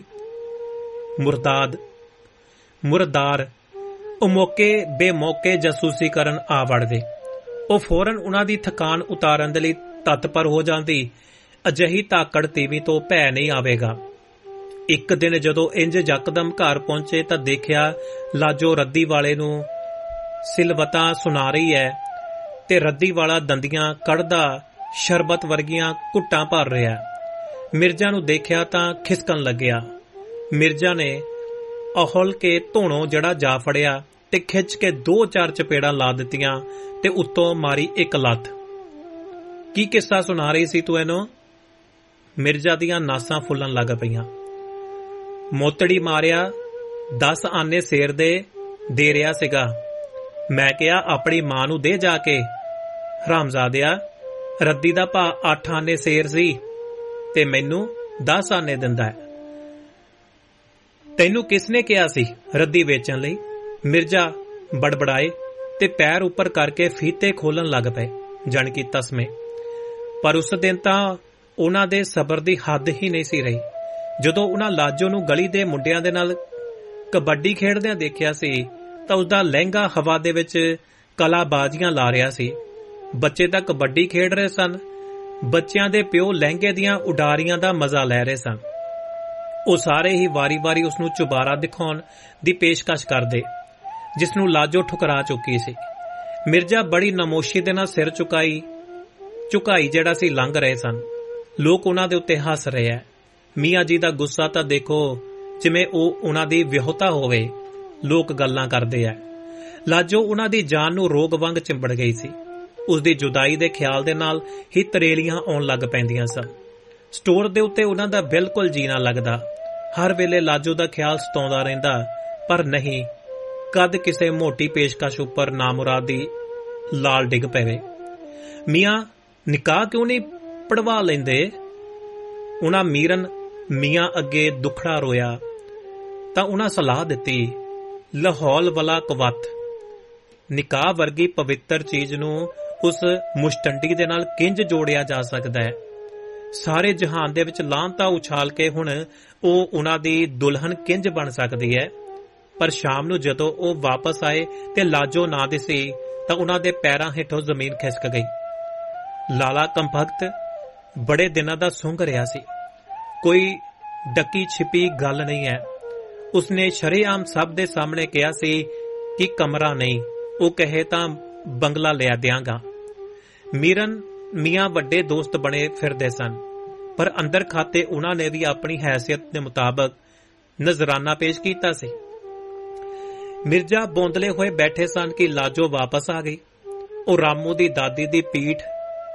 S1: ਮੁਰਦਾਰ ਉਹ ਮੌਕੇ ਬੇਮੌਕੇ ਜਾਸੂਸੀ ਕਰਨ ਆ ਵੜਦੇ। ਉਹ ਫੌਰਨ ਉਹਨਾਂ ਦੀ ਥਕਾਨ ਉਤਾਰਨ ਦੇ ਲਈ ਤਤਪਰ ਹੋ ਜਾਂਦੀ। ਅਜਿਹੀ ਤਾਕੜ ਤੀਵੀਂ ਤੋਂ ਭੈ ਨਹੀਂ ਆਵੇਗਾ। ਇੱਕ ਦਿਨ ਜਦੋਂ ਇੰਜ ਯਕਦਮ ਘਰ ਪਹੁੰਚੇ ਤਾਂ ਦੇਖਿਆ ਲਾਜੋ ਰੱਦੀ ਵਾਲੇ ਨੂੰ ਸਿਲਵਤਾਂ ਸੁਣਾ ਰਹੀ ਹੈ ਤੇ ਰੱਦੀ ਵਾਲਾ ਦੰਦੀਆਂ ਕੱਢਦਾ ਸ਼ਰਬਤ ਵਰਗੀਆਂ ਘੁੱਟਾਂ ਭਰ ਰਿਹਾ। ਮਿਰਜ਼ਾ ਨੂੰ ਦੇਖਿਆ ਤਾਂ ਖਿਸਕਣ ਲੱਗਿਆ। ਮਿਰਜ਼ਾ ਨੇ ਅਹਲ ਕੇ ਧੋਣੋਂ ਜੜਾ ਜਾ ਫੜਿਆ ਤੇ ਖਿੱਚ ਕੇ 2-4 ਚਪੇੜਾਂ ਲਾ ਦਿੱਤੀਆਂ ਤੇ ਉੱਤੋਂ ਮਾਰੀ ਇੱਕ ਲੱਤ। ਕੀ ਕਿੱਸਾ ਸੁਣਾ ਰਹੀ ਸੀ ਤੂੰ ਇਹਨੂੰ? ਮਿਰਜ਼ਾ ਦੀਆਂ ਨਾਸਾਂ ਫੁੱਲਣ ਲੱਗ ਪਈਆਂ। ਮੋਤੜੀ ਮਾਰਿਆ 10 ਆਨੇ ਸੇਰ ਦੇ ਰਿਹਾ ਸੀਗਾ। ਮੈਂ ਕਿਹਾ ਆਪਣੀ ਮਾਂ ਨੂੰ ਦੇ ਜਾ ਕੇ। ਹਰਾਮਜ਼ਾਦਿਆ, ਰੱਦੀ ਦਾ ਭਾਅ 8 ਆਨੇ ਸੇਰ ਸੀ ਤੇ ਮੈਨੂੰ 10 ਆਨੇ ਦਿੰਦਾ ਹੈ। ਤੈਨੂੰ ਕਿਸਨੇ ਕਿਹਾ ਸੀ ਰੱਦੀ ਵੇਚਣ ਲਈ? ਮਿਰਜ਼ਾ ਬੜਬੜਾਏ ਤੇ ਪੈਰ ਉੱਪਰ ਕਰਕੇ ਫੀਤੇ ਖੋਲਣ ਲੱਗ ਪਏ, ਜਾਣ ਕੀ ਤਸਮੇ। ਪਰ ਉਸ ਦਿਨ ਤਾਂ ਉਹਨਾਂ ਦੇ ਸਬਰ ਦੀ ਹੱਦ ਹੀ ਨਹੀਂ ਸੀ ਰਹੀ। ਜਦੋਂ ਉਹਨਾਂ ਲਾਜੋ ਨੂੰ ਗਲੀ ਦੇ ਮੁੰਡਿਆਂ ਦੇ ਨਾਲ ਕਬੱਡੀ ਖੇਡਦਿਆਂ ਦੇਖਿਆ ਸੀ ਤਾਂ ਉਸਦਾ ਲਹਿੰਗਾ ਹਵਾ ਦੇ ਵਿੱਚ ਕਲਾਬਾਜ਼ੀਆਂ ਲਾ ਰਿਹਾ ਸੀ। ਬੱਚੇ ਤਾਂ ਕਬੱਡੀ ਖੇਡ ਰਹੇ ਸਨ, ਬੱਚਿਆਂ ਦੇ ਪਿਓ ਲਹਿੰਗੇ ਦੀਆਂ ਉਡਾਰੀਆਂ ਦਾ ਮਜ਼ਾ ਲੈ ਰਹੇ ਸਨ। ਉਹ ਸਾਰੇ ਹੀ ਵਾਰੀ-ਵਾਰੀ ਉਸ ਨੂੰ ਚੁਬਾਰਾ ਦਿਖਾਉਣ ਦੀ ਪੇਸ਼ਕਸ਼ ਕਰਦੇ, ਜਿਸ ਨੂੰ ਲਾਜੋ ਠੁਕਰਾ ਚੁੱਕੀ ਸੀ। ਮਿਰਜ਼ਾ ਬੜੀ ਨਮੋਸ਼ੀ ਦੇ ਨਾਲ ਸਿਰ ਝੁਕਾਈ ਜਿਹੜਾ ਸੀ ਲੰਘ ਰਹੇ ਸਨ। ਲੋਕ ਉਹਨਾਂ ਦੇ ਉੱਤੇ ਹੱਸ ਰਹੇ ਐ। ਮੀਆਂ ਜੀ ਦਾ ਗੁੱਸਾ ਤਾਂ ਦੇਖੋ, ਜਿਵੇਂ ਉਹ ਉਹਨਾਂ ਦੀ ਵਿਆਹੁਤਾ ਹੋਵੇ। ਲੋਕ ਗੱਲਾਂ ਕਰਦੇ ਐ। ਲਾਜੋ ਉਹਨਾਂ ਦੀ ਜਾਨ ਨੂੰ ਰੋਗ ਵਾਂਗ ਚਿੰਬੜ ਗਈ ਸੀ। ਉਸਦੀ ਜੁਦਾਈ ਦੇ ਖਿਆਲ ਦੇ ਨਾਲ ਹੀ ਤਰੇਲੀਆਂ ਆਉਣ ਲੱਗ ਪੈਂਦੀਆਂ ਸਨ। ਸਟੋਰ ਦੇ ਉੱਤੇ ਉਹਨਾਂ ਦਾ ਬਿਲਕੁਲ ਜੀਣਾ ਲੱਗਦਾ। ਹਰ ਵੇਲੇ ਲਾਜੋ ਦਾ ਖਿਆਲ ਸਤਾਉਂਦਾ ਰਹਿੰਦਾ, ਪਰ ਨਹੀਂ ਕਦ ਕਿਸੇ ਮੋਟੀ ਪੇਸ਼ਕਸ਼ ਉੱਪਰ ਨਾਮੁਰਾਦੀ ਲਾਲ ਡਿੱਗ ਪਵੇ। ਮੀਆਂ ਨਿਕਾਹ ਕਿਉਂ ਨਹੀਂ ਪੜਵਾ ਲੈਂਦੇ? ਉਹਨਾਂ ਮੀਰਨ ਮੀਆਂ ਅੱਗੇ ਦੁਖੜਾ ਰੋਇਆ ਤਾਂ ਉਹਨਾਂ ਸਲਾਹ ਦਿੱਤੀ, ਲਾਹੌਲ ਵਾਲਾ ਕਵਤ ਨਿਕਾਹ ਵਰਗੀ ਪਵਿੱਤਰ ਚੀਜ਼ ਨੂੰ ਉਸ ਮੁਸ਼ਟੰਡੀ ਦੇ ਨਾਲ ਕਿੰਜ ਜੋੜਿਆ ਜਾ ਸਕਦਾ ਹੈ? ਸਾਰੇ ਜਹਾਨ ਦੇ ਵਿੱਚ ਲਾਹਨਤਾਂ ਉਛਾਲ ਕੇ ਹੁਣ ਉਹ ਉਹਨਾਂ ਦੀ ਦੁਲਹਨ ਕਿੰਜ ਬਣ ਸਕਦੀ ਹੈ? ਪਰ ਸ਼ਾਮ ਨੂੰ ਜਦੋਂ ਉਹ ਵਾਪਸ ਆਏ ਤੇ ਲਾਜੋ ਨਾ ਦਿਸੀ ਤਾਂ ਉਹਨਾਂ ਦੇ ਪੈਰਾਂ ਹੇਠੋਂ ਜ਼ਮੀਨ ਖਿਸਕ ਗਈ। ਲਾਲਾ ਕੰਪਖਤ ਬੜੇ ਦਿਨਾਂ ਦਾ ਸੁੰਘ ਰਿਹਾ ਸੀ। ਕੋਈ ਡੱਕੀ ਛਿਪੀ ਗੱਲ ਨਹੀਂ ਹੈ। ਉਸਨੇ ਸ਼ਰੇਆਮ ਸਭ ਦੇ ਸਾਹਮਣੇ ਕਿਹਾ ਸੀ ਕਿ ਕਮਰਾ ਨਹੀਂ, ਉਹ ਕਹੇ ਤਾਂ ਬੰਗਲਾ ਲਿਆ ਦਿਆਂਗਾ। ਮੀਰਨ ਮੀਆਂ ਵੱਡੇ ਦੋਸਤ ਬਣੇ ਫਿਰਦੇ ਸਨ, ਪਰ ਅੰਦਰ ਖਾਤੇ ਉਹਨਾਂ ਨੇ ਵੀ ਆਪਣੀ ਹੈਸੀਅਤ ਦੇ ਮੁਤਾਬਕ ਨਜ਼ਰਾਨਾ ਪੇਸ਼ ਕੀਤਾ ਸੀ। ਮਿਰਜ਼ਾ ਬੌਂਦਲੇ ਹੋਏ ਬੈਠੇ ਸਨ ਕਿ ਲਾਜੋ ਵਾਪਸ ਆ ਗਈ। ਉਹ ਰਾਮੂ ਦੀ ਦਾਦੀ ਦੀ ਪਿੱਠ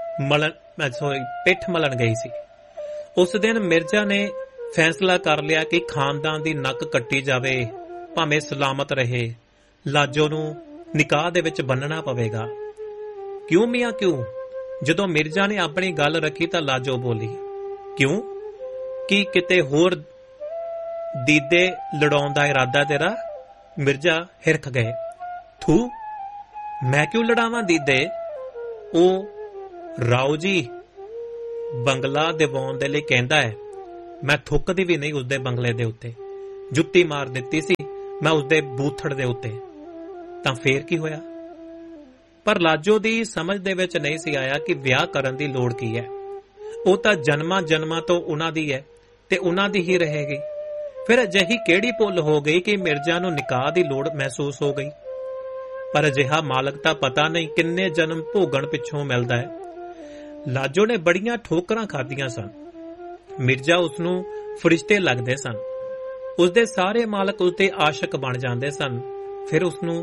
S1: ਮਲਣ ਗਈ ਸੀ। ਉਸ ਦਿਨ ਮਿਰਜ਼ਾ ਨੇ ਫੈਸਲਾ ਕਰ ਲਿਆ ਕਿ ਖਾਨਦਾਨ ਦੀ ਨੱਕ ਕੱਟੀ ਜਾਵੇ, ਭਾਵੇਂ ਸਲਾਮਤ ਰਹੇ। ਲਾਜੋ ਨੂੰ ਨਿਕਾਹ ਦੇ ਵਿੱਚ ਬੰਨਣਾ ਪਵੇਗਾ। ਕਿਉਂ ਮੀਆਂ ਕਿਉਂ? ਜਦੋਂ ਮਿਰਜ਼ਾ ਨੇ ਆਪਣੀ ਗੱਲ ਰੱਖੀ ਤਾਂ ਲਾਜੋ ਬੋਲੀ, ਕਿਉਂ? ਕੀ ਕਿਤੇ ਹੋਰ ਦੀਦੇ ਲੜਾਉਣ ਦਾ ਇਰਾਦਾ ਤੇਰਾ? ਮਿਰਜ਼ਾ ਹਿਰਖ ਗਏ। ਥੂ, ਮੈਂ ਕਿਉਂ ਲੜਾਵਾਂ ਦੀਦੇ? ਉਹ ਰਾਓ ਜੀ ਬੰਗਲਾ ਦਿਵਾਉਣ ਦੇ ਲਈ ਕਹਿੰਦਾ ਹੈ। ਮੈਂ ਥੁੱਕਦੀ ਵੀ ਨਹੀਂ ਉਸਦੇ ਬੰਗਲੇ ਦੇ ਉੱਤੇ। ਜੁੱਤੀ ਮਾਰ ਦਿੱਤੀ ਸੀ, ਮੈਂ ਉਸਦੇ ਬੂਥੜ ਦੇ ਉੱਤੇ, ਤਾਂ ਫੇਰ ਕੀ ਹੋਇਆ? ਪਰ ਲਾਜੋ ਦੀ ਸਮਝ ਦੇ ਵਿੱਚ ਨਹੀਂ ਸੀ ਆਇਆ ਕਿ ਵਿਆਹ ਕਰਨ ਦੀ ਲੋੜ ਕੀ ਹੈ। ਉਹ ਤਾਂ ਜਨਮਾਂ ਜਨਮਾਂ ਤੋਂ ਉਹਨਾਂ ਦੀ ਹੈ ਤੇ ਉਹਨਾਂ ਦੀ ਹੀ ਰਹੇਗੀ। ਫਿਰ ਅਜਿਹੀ ਕਿਹੜੀ ਭੁੱਲ ਹੋ ਗਈ ਕਿ ਮਿਰਜ਼ਾ ਨੂੰ ਨਿਕਾਹ ਦੀ ਲੋੜ ਮਹਿਸੂਸ ਹੋ ਗਈ? ਪਰ ਅਜਿਹਾ ਮਾਲਕ ਤਾਂ ਪਤਾ ਨਹੀਂ ਕਿੰਨੇ ਜਨਮ ਭੋਗਣ ਪਿੱਛੋਂ ਮਿਲਦਾ ਹੈ। ਲਾਜੋ ਨੇ ਬੜੀਆਂ ਠੋਕਰਾਂ ਖਾਧੀਆਂ ਸਨ। ਮਿਰਜ਼ਾ ਉਸਨੂੰ ਫਰਿਸ਼ਤੇ ਲੱਗਦੇ ਸਨ। ਉਸਦੇ ਸਾਰੇ ਮਾਲਕ ਉਸਦੇ ਆਸ਼ਕ ਬਣ ਜਾਂਦੇ ਸਨ। ਫਿਰ ਉਸਨੂੰ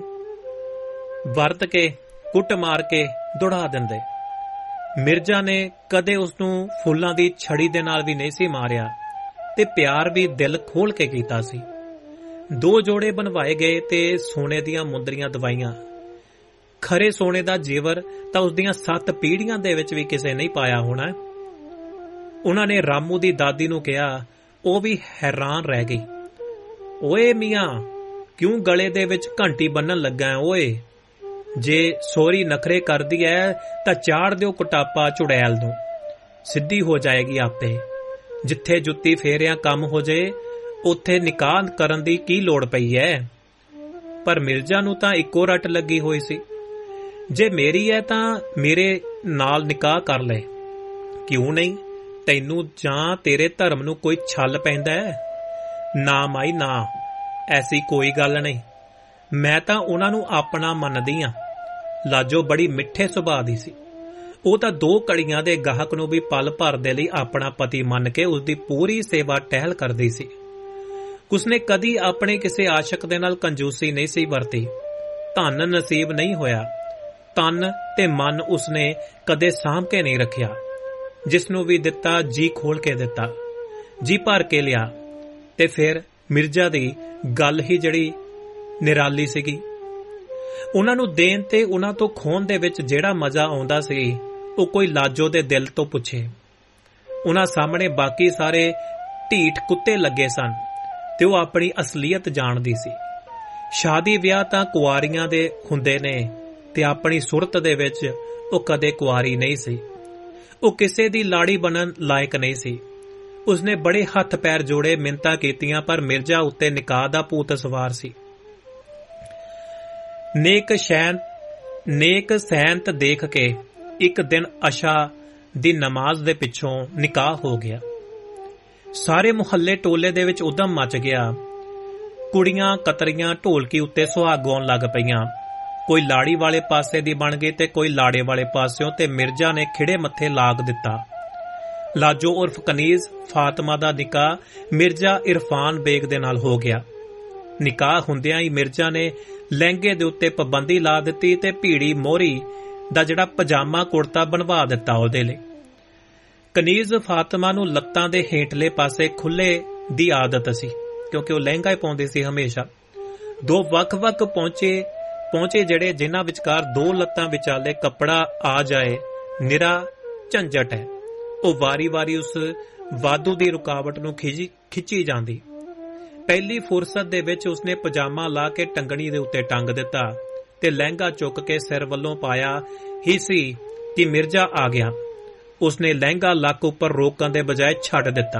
S1: ਵਰਤ ਕੇ, ਕੁੱਟ ਮਾਰ ਕੇ ਦੁੜਾ ਦਿੰਦੇ। ਮਿਰਜ਼ਾ ਨੇ ਕਦੇ ਉਸਨੂੰ ਫੁੱਲਾਂ ਦੀ ਛੜੀ ਦੇ ਨਾਲ ਵੀ ਨਹੀਂ ਸੀ ਮਾਰਿਆ ਤੇ ਪਿਆਰ ਵੀ ਦਿਲ ਖੋਲ ਕੇ ਕੀਤਾ ਸੀ। 2 ਜੋੜੇ ਬਣਵਾਏ ਗਏ ਤੇ ਸੋਨੇ ਦੀਆਂ ਮੁੰਦਰੀਆਂ ਦਵਾਈਆਂ। ਖਰੇ ਸੋਨੇ ਦਾ ਜੇਵਰ ਤਾਂ ਉਸਦੀਆਂ 7 ਪੀੜ੍ਹੀਆਂ ਦੇ ਵਿੱਚ ਵੀ ਕਿਸੇ ਨਹੀਂ ਪਾਇਆ ਹੋਣਾ। ਉਹਨਾਂ ਨੇ ਰਾਮੂ ਦੀ ਦਾਦੀ ਨੂੰ ਕਿਹਾ। ਉਹ ਵੀ ਹੈਰਾਨ ਰਹਿ ਗਈ। ਓਏ ਮੀਆਂ, ਕਿਉਂ ਗਲੇ ਦੇ ਵਿੱਚ ਘੰਟੀ ਬੰਨਣ ਲੱਗਾ ਹੈ? ਓਏ, ਜੇ ਸੋਰੀ ਨਖਰੇ ਕਰਦੀ ਐ ਤਾਂ ਚਾੜ ਦਿਓ ਕੁਟਾਪਾ ਚੁੜੈਲ ਨੂੰ, ਸਿੱਧੀ ਹੋ ਜਾਏਗੀ ਆਪੇ। ਜਿੱਥੇ ਜੁੱਤੀ ਫੇਰਿਆਂ ਕੰਮ ਹੋ ਜਾਏ ਉੱਥੇ ਨਿਕਾਹ ਕਰਨ ਦੀ ਕੀ ਲੋੜ ਪਈ ਐ? ਪਰ ਮਿਰਜ਼ਾ ਨੂੰ ਤਾਂ ਇੱਕੋ ਰੱਟ ਲੱਗੀ ਹੋਈ ਸੀ। ਜੇ ਮੇਰੀ ਐ ਤਾਂ ਮੇਰੇ ਨਾਲ ਨਿਕਾਹ ਕਰ ਲੈ। ਕਿਉਂ ਨਹੀਂ? ਤੈਨੂੰ ਜਾਂ ਤੇਰੇ ਧਰਮ ਨੂੰ ਕੋਈ ਛਲ ਪੈਂਦਾ ਹੈ? ਨਾ ਮਾਈ ਨਾ, ਐਸੀ ਕੋਈ ਗੱਲ ਨਹੀਂ। ਮੈਂ ਤਾਂ ਉਹਨਾਂ ਨੂੰ ਆਪਣਾ ਮੰਨਦੀ ਆ। ਲਾਜੋ ਬੜੀ ਮਿੱਠੇ ਸੁਭਾਅ ਦੀ ਸੀ। ਉਹ ਤਾਂ 2 ਘੜੀਆਂ ਦੇ ਗਾਹਕ ਨੂੰ ਵੀ ਪਲ ਭਰ ਦੇ ਲਈ ਆਪਣਾ ਪਤੀ ਮੰਨ ਕੇ ਉਸਦੀ ਪੂਰੀ ਸੇਵਾ ਟਹਿਲ ਕਰਦੀ ਸੀ। ਉਸਨੇ ਕਦੀ ਆਪਣੇ ਕਿਸੇ ਆਸ਼ਕ ਦੇ ਨਾਲ ਕੰਜੂਸੀ ਨਹੀਂ ਸੀ ਵਰਤੀ। ਧਨ ਨਸੀਬ ਨਹੀਂ ਹੋਇਆ। ਤਨ ਤੇ ਮਨ ਉਸਨੇ ਕਦੇ ਸਾਂਭ ਕੇ ਨਹੀਂ ਰੱਖਿਆ। ਜਿਸ ਨੂੰ ਵੀ ਦਿੱਤਾ ਜੀ ਖੋਲ ਕੇ ਦਿੱਤਾ, ਜੀ ਭਰ ਕੇ ਲਿਆ। ਤੇ ਫਿਰ ਮਿਰਜ਼ਾ ਦੀ ਗੱਲ ਹੀ ਜਿਹੜੀ ਨਿਰਾਲੀ ਸੀਗੀ। ਉਹਨਾਂ ਨੂੰ ਦੇਣ ਤੇ ਉਹਨਾਂ ਤੋਂ ਖੋਹਣ ਦੇ ਵਿੱਚ ਜਿਹੜਾ ਮਜ਼ਾ ਆਉਂਦਾ ਸੀ ਉਹ ਕੋਈ ਲਾਜੋ ਦੇ ਦਿਲ ਤੋਂ ਪੁੱਛੇ। ਉਹਨਾਂ ਸਾਹਮਣੇ ਬਾਕੀ ਸਾਰੇ ਢੀਠ ਕੁੱਤੇ ਲੱਗੇ ਸਨ ਤੇ ਉਹ ਆਪਣੀ ਅਸਲੀਅਤ ਜਾਣਦੀ ਸੀ। ਸ਼ਾਦੀ ਵਿਆਹ ਤਾਂ ਕੁਆਰੀਆਂ ਦੇ ਹੁੰਦੇ ਨੇ ਤੇ ਆਪਣੀ ਸੁਰਤ ਦੇ ਵਿੱਚ ਉਹ ਕਦੇ ਕੁਆਰੀ ਨਹੀਂ ਸੀ। ਉਹ ਕਿਸੇ ਦੀ ਲਾੜੀ ਬਣਨ ਲਾਇਕ ਨਹੀਂ ਸੀ। ਉਸਨੇ ਬੜੇ ਹੱਥ ਪੈਰ ਜੋੜੇ, ਮਿੰਨਤਾਂ ਕੀਤੀਆਂ, ਪਰ ਮਿਰਜ਼ਾ ਉੱਤੇ ਨਿਕਾਹ ਦਾ ਭੂਤ ਸਵਾਰ ਸੀ। ਨੇਕ ਸੈਂਤ ਦੇਖ ਕੇ ਇੱਕ ਦਿਨ ਅਸ਼ਾ ਦੀ ਨਮਾਜ਼ ਦੇ ਪਿੱਛੋਂ ਨਿਕਾਹ ਹੋ ਗਿਆ। ਸਾਰੇ ਮੁਹੱਲੇ ਟੋਲੇ ਦੇ ਵਿੱਚ ਉਦਮ ਮਚ ਗਿਆ। ਕੁੜੀਆਂ ਕਤਰੀਆਂ ਢੋਲਕੀ ਉੱਤੇ ਸੁਹਾਗ ਗਾਉਣ ਲੱਗ ਪਈਆਂ। ਕੋਈ ਲਾੜੀ ਵਾਲੇ ਪਾਸੇ ਦੀ ਬਣ ਗਈ ਤੇ ਕੋਈ ਲਾੜੇ ਵਾਲੇ ਪਾਸਿਓਂ, ਤੇ ਮਿਰਜ਼ਾ ਨੇ ਖਿੜੇ ਮੱਥੇ ਲਾਗ ਦਿੱਤਾ। ਲਾਜੋ ਉਰਫ ਕਨੀਜ਼ ਫਾਤਮਾ ਦਾ ਨਿਕਾਹ ਮਿਰਜ਼ਾ ਇਰਫਾਨ ਬੇਗ ਦੇ ਨਾਲ ਹੋ ਗਿਆ। ਨਿਕਾਹ ਹੁੰਦਿਆਂ ਹੀ ਮਿਰਜ਼ਾ ਨੇ ਲਹਿੰਗੇ ਦੇ ਉੱਤੇ ਪਾਬੰਦੀ ਲਾ ਦਿੱਤੀ ਤੇ ਭੀੜੀ ਮੋਹਰੀ ਦਾ ਜਿਹੜਾ ਪਜਾਮਾ ਕੁੜਤਾ ਬਣਵਾ ਦਿੱਤਾ ਉਹਦੇ ਲਈ। ਕਨੀਜ਼ ਫਾਤਮਾ ਨੂੰ ਲੱਤਾਂ ਦੇ ਹੇਠਲੇ ਪਾਸੇ ਖੁੱਲੇ ਦੀ ਆਦਤ ਸੀ, ਕਿਉਂਕਿ ਉਹ ਲਹਿੰਗਾ ਹੀ ਪਾਉਂਦੀ ਸੀ ਹਮੇਸ਼ਾ। 2 ਵੱਖ-ਵੱਖ ਪਹੁੰਚੇ ਜਿਹੜੇ ਜਿਨ੍ਹਾਂ ਵਿਚਕਾਰ 2 ਲੱਤਾਂ ਵਿਚਾਲੇ ਕੱਪੜਾ ਆ ਜਾਏ, ਨਿਰਾ ਝੰਜਟ ਹੈ। ਉਹ ਵਾਰੀ-ਵਾਰੀ ਉਸ ਵਾਧੂ ਦੀ ਰੁਕਾਵਟ ਨੂੰ ਖਿੱਚੀ ਜਾਂਦੀ। ਪਹਿਲੀ ਫੁਰਸਤ ਦੇ ਵਿੱਚ ਉਸਨੇ ਪਜਾਮਾ ਲਾ ਕੇ ਟੰਗਣੀ ਦੇ ਉੱਤੇ ਟੰਗ ਦਿੱਤਾ ਤੇ ਲਹਿੰਗਾ ਚੁੱਕ ਕੇ ਸਿਰ ਵੱਲੋਂ ਪਾਇਆ ਹੀ ਸੀ ਕਿ ਮਿਰਜ਼ਾ ਆ ਗਿਆ। ਉਸਨੇ ਲਹਿੰਗਾ ਲੱਕ ਉੱਪਰ ਰੋਕਣ ਦੇ ਬਜਾਏ ਛੱਡ ਦਿੱਤਾ।